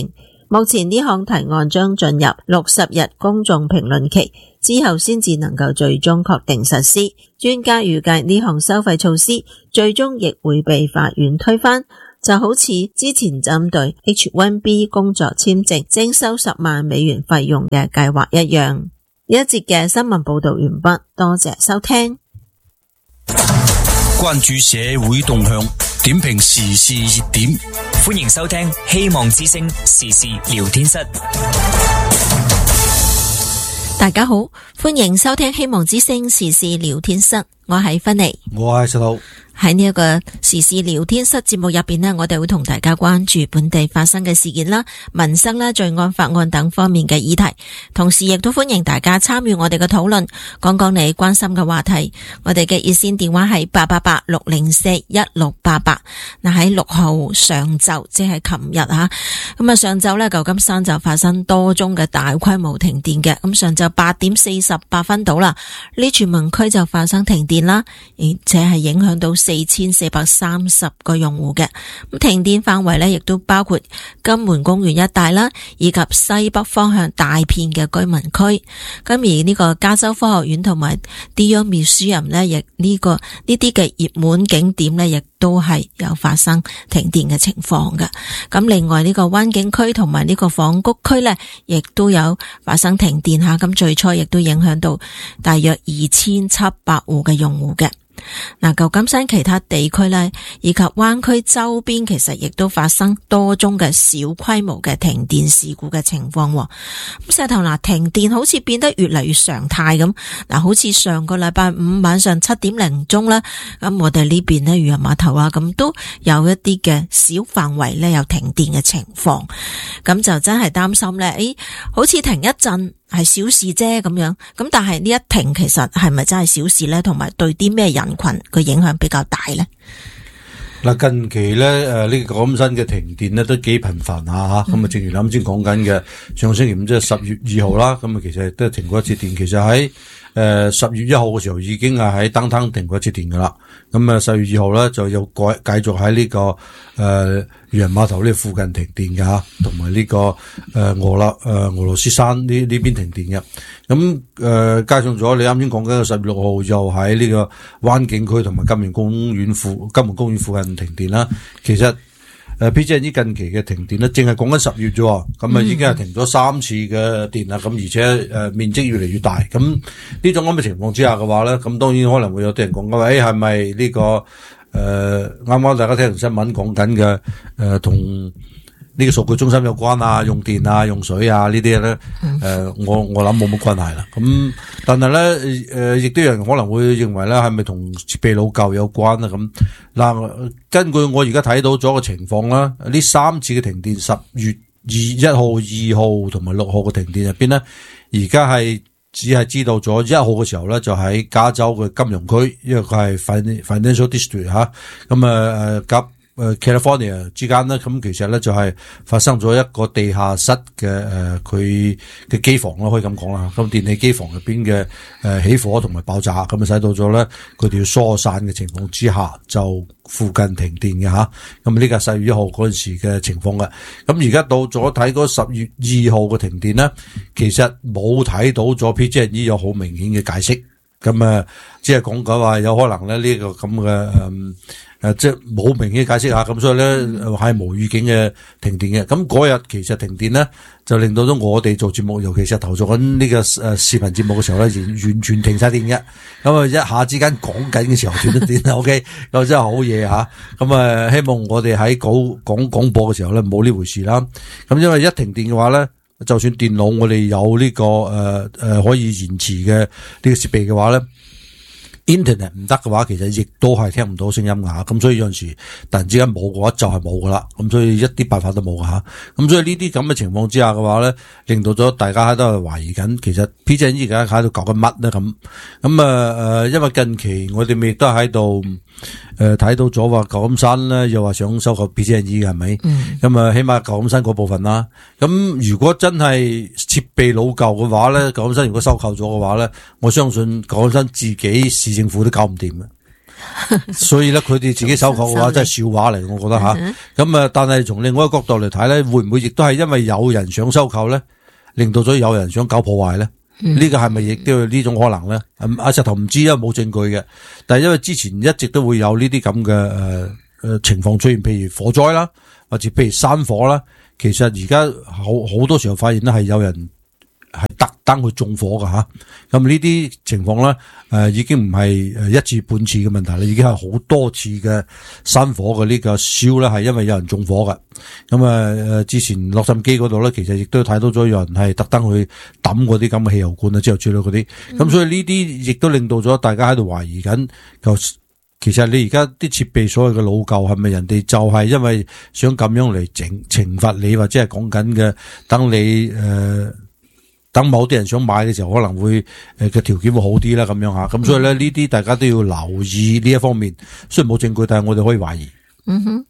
目前呢項提案將進入六十日公眾評論期，之後先至能夠最終確定實施。專家預計呢項收費措施最終亦會被法院推翻，就好似之前針對 H 一 B 工作簽證徵收十萬美元費用嘅計劃一樣。呢一節嘅新聞報道完畢，多謝收聽。 關注社會動向，點評時事熱點， 歡迎收聽希望之聲時事聊天室。 大家好，歡迎收聽希望之聲時事聊天室，我係芬妮， 我係石頭。 喺呢一個時事聊天室節目入邊呢，我哋會同大家關注本地發生嘅事件啦、民生啦、罪案、法案等方面嘅議題，同時亦都歡迎大家參與我哋嘅討論，講講你關心嘅話題。我哋嘅熱線電話係八八八六零四一六八八。嗱，喺六號上晝，即係琴日吓，咁啊上晝呢，舊金山就發生多宗嘅大規模停電嘅。咁上晝八點四十八分到啦，呢全民區就發生停電啦，而且係影響到四千四百三十個用戶嘅。咁停電範圍呢，亦都包括金門公園一帶啦，以及西北方向大片嘅居民區。咁而呢個加州科學院同埋 Dion Museum 呢，亦呢個呢啲嘅熱門景點呢，亦都係有發生停電嘅情況嘅。咁另外呢個灣景區同埋呢個紡谷區呢，亦都有發生停電吓。咁最初亦都影響到大約二千七百戶嘅用戶嘅。嗱，舊金山其他地區咧，以及灣區周邊，其實亦都發生多宗嘅小規模嘅停電事故嘅情況。咁石頭嗱，停電好似變得越嚟越常態咁。嗱，好似上個禮拜五晚上七點零鐘啦，咁我哋呢邊咧漁人碼頭啊，咁都有一啲嘅小範圍咧有停電嘅情況。咁就真係擔心咧，誒，好似停一陣係小事啫咁樣，咁但係呢一停其實係咪真係小事呢？同埋對啲咩人群個影響比較大呢？ 嗱，近期咧誒呢個舊金山嘅停電咧都幾頻繁下吓，咁啊正如啱先講緊嘅，上個星期五即係十月二號啦，咁啊其實都係停過一次電。其實喺誒十月一號嘅時候已經係喺登灘停過一次電噶啦，咁啊十月二號咧就有改繼續喺呢、這個誒漁人碼頭呢附近停電嘅吓，同埋呢個誒俄勒誒俄羅斯山呢呢邊停電嘅。咁誒、呃、加上咗你啱先講緊嘅十月六號又喺呢個灣景區同埋金門公園附金門公園附近停電啦。其實誒 P G and E 近期嘅停電咧，淨係講緊十月啫，咁啊已經係停咗三次嘅電啦。咁而且誒、呃、面積越嚟越大。咁呢種咁嘅情況之下嘅話咧，咁當然可能會有啲人講嘅話，誒係咪呢個誒啱啱大家聽新聞講緊嘅誒同呢個數據中心有關啊，用電啊，用水啊呢啲咧，誒、呃，我我諗冇乜關係啦。咁但係咧，誒、呃，亦都有人可能會認為咧，係咪同設備老舊有關啊？咁嗱，根據我而家睇到咗個情況啦，呢三次嘅停電，十月二一號、二號同埋六號嘅停電入邊咧，而家係只係知道咗一號嘅時候咧，就喺加州嘅金融區，因為佢係 Financial District 吓，咁啊誒夾。誒 California 之間咧，咁其實咧就係發生咗一個地下室嘅誒佢嘅機房咯，可以咁講啦。咁電氣機房入邊嘅誒起火同埋爆炸，咁啊使到咗咧佢哋要疏散嘅情況之下，就附近停電嘅吓。咁呢個十月一號嗰陣時嘅情況嘅。咁而家到咗睇嗰十月二號嘅停電咧，其實冇睇到咗 P G and E 有好明顯嘅解釋。咁啊，只係講緊話有可能咧呢個咁嘅誒。誒，即係冇明顯解釋下，咁所以咧係無預警嘅停電嘅。咁嗰日其實停電咧，就令到咗我哋做節目，尤其是投做緊呢個誒視頻節目嘅時候咧，完完全停晒電嘅。咁啊，一下之間講緊嘅時候斷咗電，OK，咁真係好嘢吓。咁啊，希望我哋喺講講廣播嘅時候咧，冇呢回事啦。咁因為一停電嘅話咧，就算電腦我哋有呢、這個誒誒、呃呃、可以延遲嘅呢個設備嘅話咧。Internet 唔得嘅話，其實亦都係聽唔到聲音㗎，咁所以有陣時突然之間冇嘅話就係冇㗎啦，咁所以一啲辦法都冇㗎吓，咁所以呢啲咁嘅情況之下嘅話咧，令到咗大家喺度懷疑緊，其實 P G and E 而家喺度搞緊乜咧咁，咁啊誒，因為近期我哋咪都喺度誒睇到咗話舊金山咧又話想收購 P G and E 嘅係咪？咁啊、嗯、起碼舊金山嗰部分啦，咁如果真係設備老舊嘅話咧，舊金山如果收購咗嘅話咧，我相信舊金山自己市政府都搞唔掂嘅， 所以咧佢哋自己收購嘅話真係笑話嚟，我覺得吓。咁啊，但係從另外一個角度嚟睇咧，會唔會亦都係因為有人想收購咧，令到咗有人想搞破壞咧？呢、嗯、個係咪亦都有呢種可能咧？阿石頭唔知啊，冇證據嘅。但係因為之前一直都會有呢啲咁嘅誒誒情況出現，譬如火災啦，或者譬如山火啦。其實而家好好多時候發現咧係有人係特登去縱火㗎吓，咁呢啲情況咧，誒、呃、已經唔係誒一次半次嘅問題啦，已經係好多次嘅山火嘅呢個燒咧，係因為有人縱火㗎。咁啊誒之前洛杉磯嗰度咧，其實亦都睇到咗有人係特登去抌嗰啲咁嘅汽油罐啊，之後之類嗰啲。咁、嗯、所以呢啲亦都令到咗大家喺度懷疑緊，就其實你而家啲設備所謂嘅老舊係咪人哋就係因為想咁樣嚟整懲罰你，或者係講緊嘅等你誒。呃等某啲人想買嘅時候，可能會誒嘅條件會好啲啦，咁樣吓，咁所以咧呢啲大家都要留意呢一方面。雖然冇證據，但係我哋可以懷疑。嗯哼。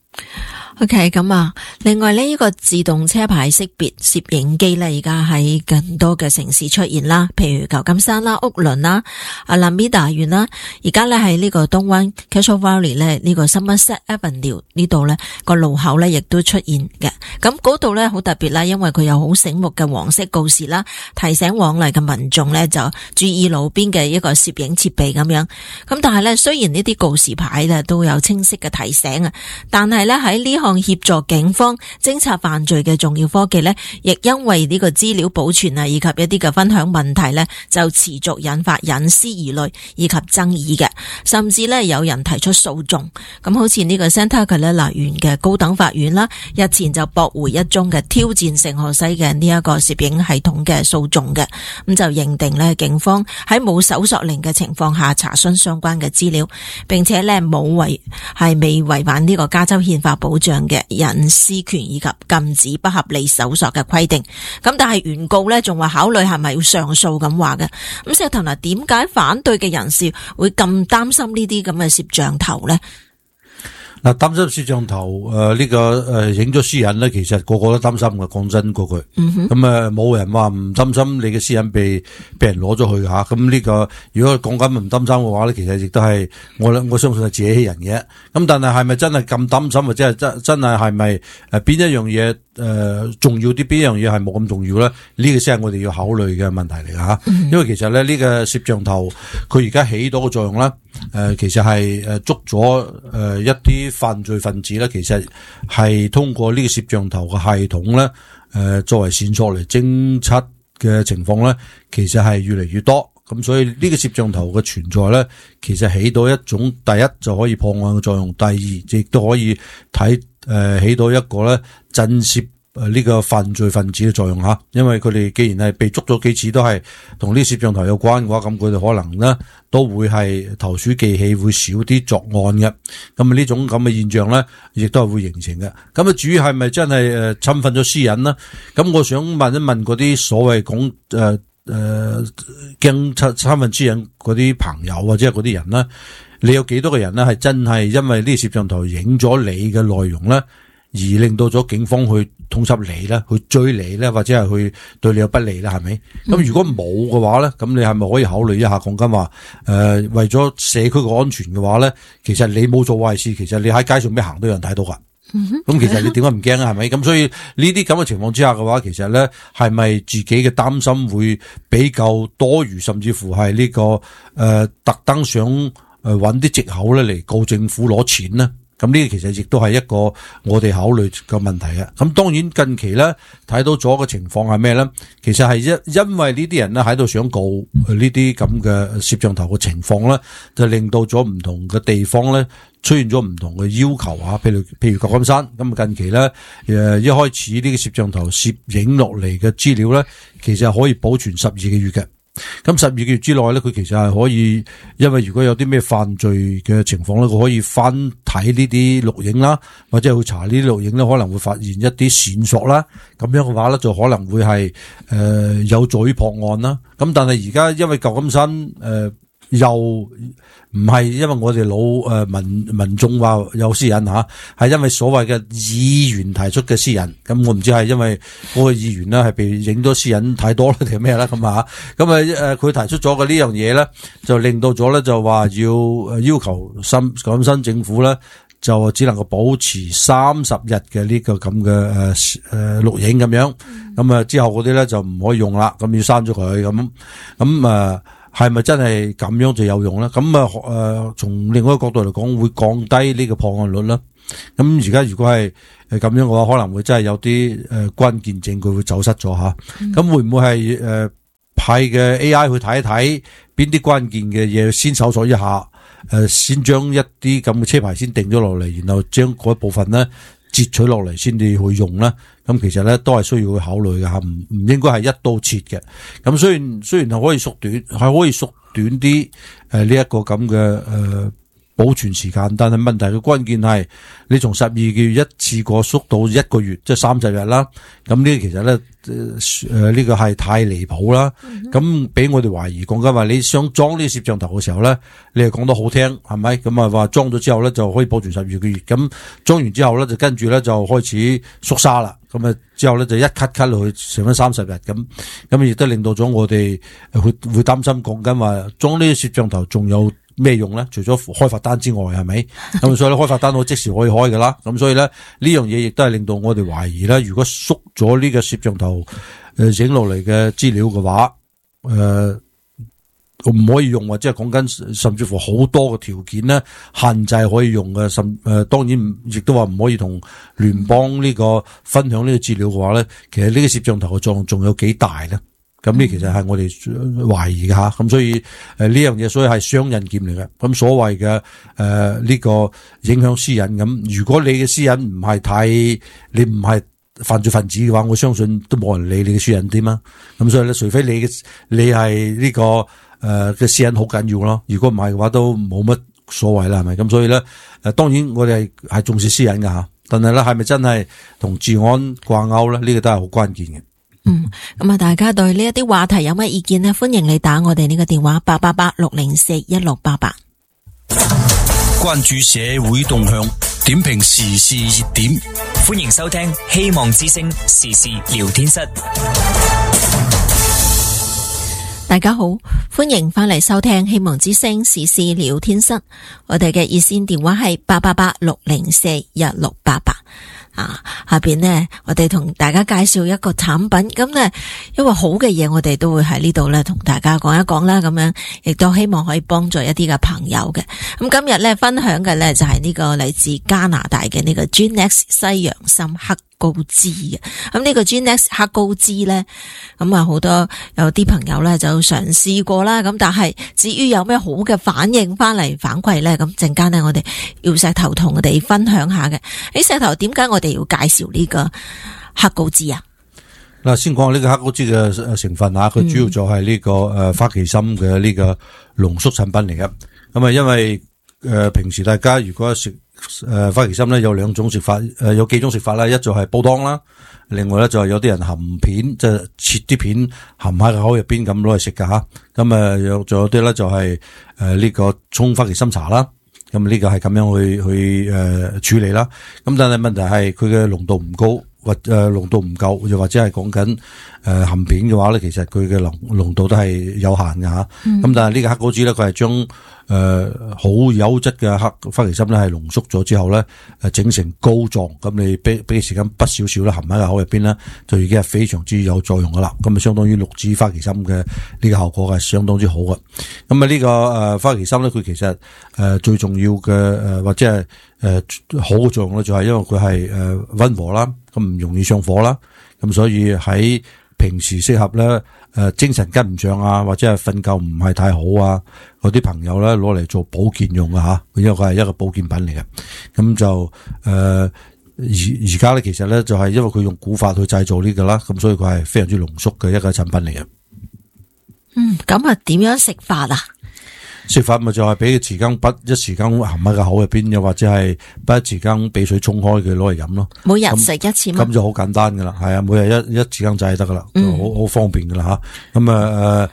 OK， 咁啊，另外呢，呢個自動車牌識別攝影機咧，而家喺更多嘅城市出現啦，譬如舊金山啦、屋崙啦、阿拉米達縣啦，而家咧喺呢個東灣 Casual Valley 咧，呢個 Somerset Avenue 呢度咧個路口咧亦都出現嘅。咁嗰度咧好特別啦，因為佢有好醒目嘅黃色告示啦，提醒往嚟嘅民眾咧就注意路邊嘅一個攝影設備咁樣。咁但係咧，雖然呢啲告示牌咧都有清晰嘅提醒啊，但係咧喺呢項協助警方偵察犯罪嘅重要科技呢，亦因為呢個資料保存啊，以及一啲嘅分享問題呢，就持續引發隱私疑慮以及爭議嘅，甚至呢，有人提出訴訟。咁好似呢個 Santa Clara 縣嘅高等法院啦，日前就駁回一宗嘅挑戰聖荷西嘅呢一個攝影系統嘅訴訟嘅，咁就認定呢，警方喺冇搜索令嘅情況下查詢相關嘅資料，並且呢，冇違係未違反呢個加州憲法保障嘅隱私權以及禁止不合理搜索嘅規定。咁但係原告咧仲話考慮係咪要上訴咁話嘅。咁石頭嗱，點解反對嘅人士會咁擔心呢啲咁嘅攝像頭咧？ 嗱，擔心攝像頭誒呢、呃這個誒影咗私隱咧，其實個個都擔心嘅。講真嗰句，咁啊冇人話唔擔心你嘅私隱被被人攞咗去吓。咁呢、這個如果講緊唔擔心嘅話咧，其實亦都係我我相信係自欺欺人嘅。咁但係係咪真係咁擔心，或者係真真係係咪誒邊一樣嘢誒重要啲，邊一樣嘢係冇咁重要咧？呢、這個先係我哋要考慮嘅問題嚟㗎吓。嗯、因為其實咧呢、這個攝像頭佢而家起到嘅作用咧，誒、呃、其實係誒捉咗誒、呃、一啲犯罪分子咧，其實係通過呢個攝像頭嘅系統咧，誒、呃、作為線索嚟偵測嘅情況咧，其實係越嚟越多。咁所以呢個攝像頭嘅存在咧，其實起到一種第一就可以破案嘅作用，第二亦都可以睇誒、呃、起到一個咧震懾誒呢個犯罪分子嘅作用吓。因為佢哋既然係被捉咗幾次都係同呢個攝像頭有關嘅話，咁佢哋可能咧都會係投鼠忌器，會少啲作案嘅。咁啊呢種咁嘅現象咧，亦都係會形成嘅。咁啊至於係咪真係誒侵犯咗私隱呢？咁我想問一問嗰啲所謂講誒誒驚侵侵犯私隱嗰啲朋友或者係嗰啲人咧，你有幾多個人咧係真係因為呢個攝像頭影咗你嘅內容咧，而令到咗警方去通緝你咧，去追你咧，或者係去對你有不利咧，係咪？咁、嗯、如果冇嘅話咧，咁你係咪可以考慮一下講緊話誒，為咗社區嘅安全嘅話咧，其實你冇做壞事，其實你喺街上邊行都有人睇到噶。咁、嗯、其實你點解唔驚啊？係咪？咁所以呢啲咁嘅情況之下嘅話，其實咧係咪自己嘅擔心會比較多餘，甚至乎係呢、這個誒、呃、特登想誒揾啲藉口咧嚟告政府攞錢呢？咁呢個其實亦都係一個我哋考慮嘅問題嘅。咁當然近期咧睇到咗嘅情況係咩咧？其實係因因為呢啲人咧喺度想告呢啲咁嘅攝像頭嘅情況咧，就令到咗唔同嘅地方咧出現咗唔同嘅要求啊。譬如譬如舊金山咁近期咧誒一開始呢個攝像頭攝影落嚟嘅資料咧，其實係可以保存十二個月嘅。咁十二個月之內咧，佢其實係可以，因為如果有啲咩犯罪嘅情況咧，佢可以翻睇呢啲錄影啦，或者去查呢啲錄影咧，可能會發現一啲線索啦。咁樣嘅話咧，就可能會係誒、呃、有助於破案啦。咁但係而家因為舊金山誒又唔係因為我哋老誒民民眾話有私隱吓，係因為所謂嘅議員提出嘅私隱。咁我唔知係因為嗰個議員咧係被影咗私隱太多啦定係咩啦咁啊？咁啊誒佢提出咗嘅呢樣嘢咧，就令到咗咧就話要要求深廣深政府咧就只能夠保持三十日嘅呢個咁嘅誒誒錄影咁樣。咁啊之後嗰啲咧就唔可以用啦，咁要刪咗佢咁咁啊。係咪真係咁樣就有用咧？咁啊，誒、呃，從另外一個角度嚟講，會降低呢個破案率啦。咁而家如果係誒咁樣嘅話，可能會真係有啲誒、呃、關鍵證據會走失咗吓。咁、嗯、會唔會係誒派嘅 A I 去睇一睇邊啲關鍵嘅嘢先搜索一下？誒、呃，先將一啲咁嘅車牌先定咗落嚟，然後將嗰一部分咧截取落嚟先至去用啦。咁其實咧都係需要去考慮嘅吓，唔唔應該係一刀切嘅。咁雖然雖然係可以縮短，係可以縮短啲誒呢一個咁嘅誒保存時間，但係問題嘅關鍵係你從十二個月一次過縮到一個月，即係三十日啦。咁呢其實咧誒呢個係太離譜啦。咁俾、嗯、我哋懷疑講緊話你想裝呢個攝像頭嘅時候咧，你係講得好聽係咪？咁啊話裝咗之後咧就可以保存十二個月。咁裝完之後咧就跟住咧就開始縮沙啦。咁啊之後咧就一 cut cut 落去剩翻三十日咁，咁亦都令到咗我哋會會擔心講緊話裝呢個攝像頭仲有咩用咧？除咗開罰單之外，係咪？咁所以咧開罰單我即時可以開噶啦。咁所以咧呢樣嘢亦都係令到我哋懷疑咧，如果縮咗呢個攝像頭誒影落嚟嘅資料嘅話，誒、呃。唔可以用，或者係講緊甚至乎好多嘅條件咧限制可以用嘅，甚誒、呃、當然亦都話唔可以同聯邦呢個分享呢個資料嘅話咧，其實呢個攝像頭嘅作用仲有幾大咧？咁呢其實係我哋懷疑嘅吓，咁所以誒呢樣嘢所以係雙刃劍嚟嘅。咁所謂嘅誒呢個影響私隱，咁如果你嘅私隱唔係太，你唔係犯罪分子嘅話，我相信都冇人理你嘅私隱添啊。咁所以咧，除非你嘅你係呢、這個。誒嘅私隱好緊要咯，如果唔係嘅話都冇乜所謂啦，係咪？咁所以咧，誒當然我哋係重視私隱㗎吓，但係咧係咪真係同治安掛鈎咧？呢個都係好關鍵嘅。 嗯，咁啊，大家對呢一啲話題有乜意見呢？歡迎你打我哋呢個電話八八八六零四一六八八。 關注社會動向，點評時事熱點， 歡迎收聽希望之聲時事聊天室。 大家好，歡迎翻嚟收聽希望之聲時事聊天室。我哋嘅熱線電話係八八八六零四一六八八。啊，下邊呢，我哋同大家介紹一個產品。咁呢，因為好嘅嘢，我哋都會喺呢度呢同大家講一講啦。咁樣亦都希望可以幫助一啲嘅朋友嘅。咁今日呢，分享嘅呢就係呢個嚟自加拿大嘅呢個 Genex 西洋參黑高脂嘅。咁呢個 Genex 黑高脂呢，咁啊好多有啲朋友呢就嘗試過啦。咁但係至於有咩好嘅反應翻嚟反饋呢？咁陣間呢，我哋要石頭同我哋分享下嘅。喺石頭，點解我哋要介紹呢個黑高脂啊？ 嗱，先講呢個黑高脂嘅成分啊，佢主要就係呢個誒花旗參嘅呢個濃縮產品嚟嘅。咁啊，因為誒平時大家如果食誒花旗參咧，有兩種食法，誒有幾種食法啦，一就係煲湯啦，另外咧就係有啲人含片，即係切啲片含喺個口入邊咁攞嚟食噶吓。咁啊，有仲有啲咧就係誒呢個沖花旗參茶啦。咁呢個係咁樣去去誒、呃、處理啦。咁但係問題係佢嘅濃度唔高，或誒濃度唔夠，又或者係講緊誒含片嘅話咧，其實佢嘅濃濃度都係有限嘅吓。咁、嗯、但係呢個黑高脂咧，佢係將誒好優質嘅黑花旗參咧係濃縮咗之後咧，誒整成膏狀。咁你俾俾時間不少少啦，含喺個口入邊咧，就已經係非常之有作用噶啦。咁啊，相當於綠脂花旗參嘅呢個效果係相當之好嘅。咁啊，呢個誒花旗參咧，佢其實誒最重要嘅誒或者係誒好嘅作用咧，就係因為佢係誒溫和啦，咁唔容易上火啦。咁所以喺平時適合咧誒精神跟唔上啊，或者係瞓覺唔係太好啊，嗰啲朋友咧攞嚟做保健用啊吓，因為佢係一個保健品嚟嘅。咁就誒而而家咧，其實咧就係因為佢用古法去製造呢個啦，咁所以佢係非常之濃縮嘅一個產品嚟嘅。 嗯，咁啊點樣食法啊？ 食法咪就係俾個匙羹筆一匙羹含喺個口入邊，又或者係不一匙羹俾水沖開佢攞嚟飲咯。 每日食一次嗎？ 咁就好簡單噶啦，係啊，每日一一匙羹仔就得噶啦，就好好方便噶啦吓。咁啊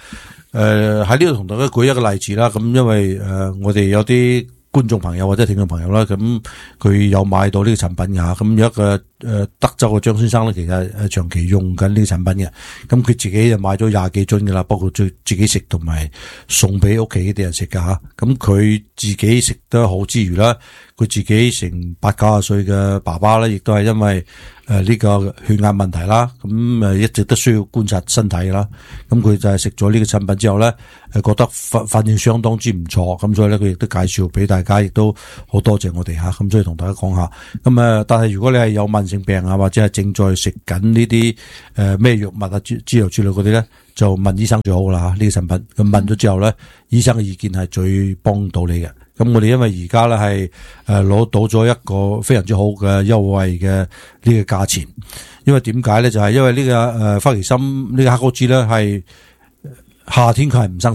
誒喺呢度同大家舉一個例子啦。咁因為誒、呃、我哋有啲觀眾朋友或者聽眾朋友啦，咁佢有買到呢個產品㗎。咁有一個誒、呃、德州嘅張先生咧，其實誒長期用緊呢個產品嘅。咁佢自己就買咗廿幾樽㗎啦，包括自自己食同埋送俾屋企啲人食㗎嚇。咁佢自己食得好之餘啦，佢自己成八九十歲嘅爸爸咧，亦都係因為誒呢、呃這個血壓問題啦，咁誒一直都需要觀察身體啦。咁佢就係食咗呢個產品之後咧，誒覺得反反應相當之唔錯，咁所以咧佢亦都介紹俾大家，亦都好多謝我哋吓。咁所以同大家講下，咁誒，但係如果你係有慢性病啊，或者係正在食緊呢啲誒咩藥物啊之之類之類嗰啲咧，就問醫生最好啦吓。呢個產品咁問咗之後咧，醫生嘅意見係最幫到你嘅。咁我哋因為而家咧係誒攞到咗一個非常之好嘅優惠嘅呢個價錢，因為點解咧？就係、是、因為呢、這個誒花旗參呢個黑果汁咧係夏天佢係唔生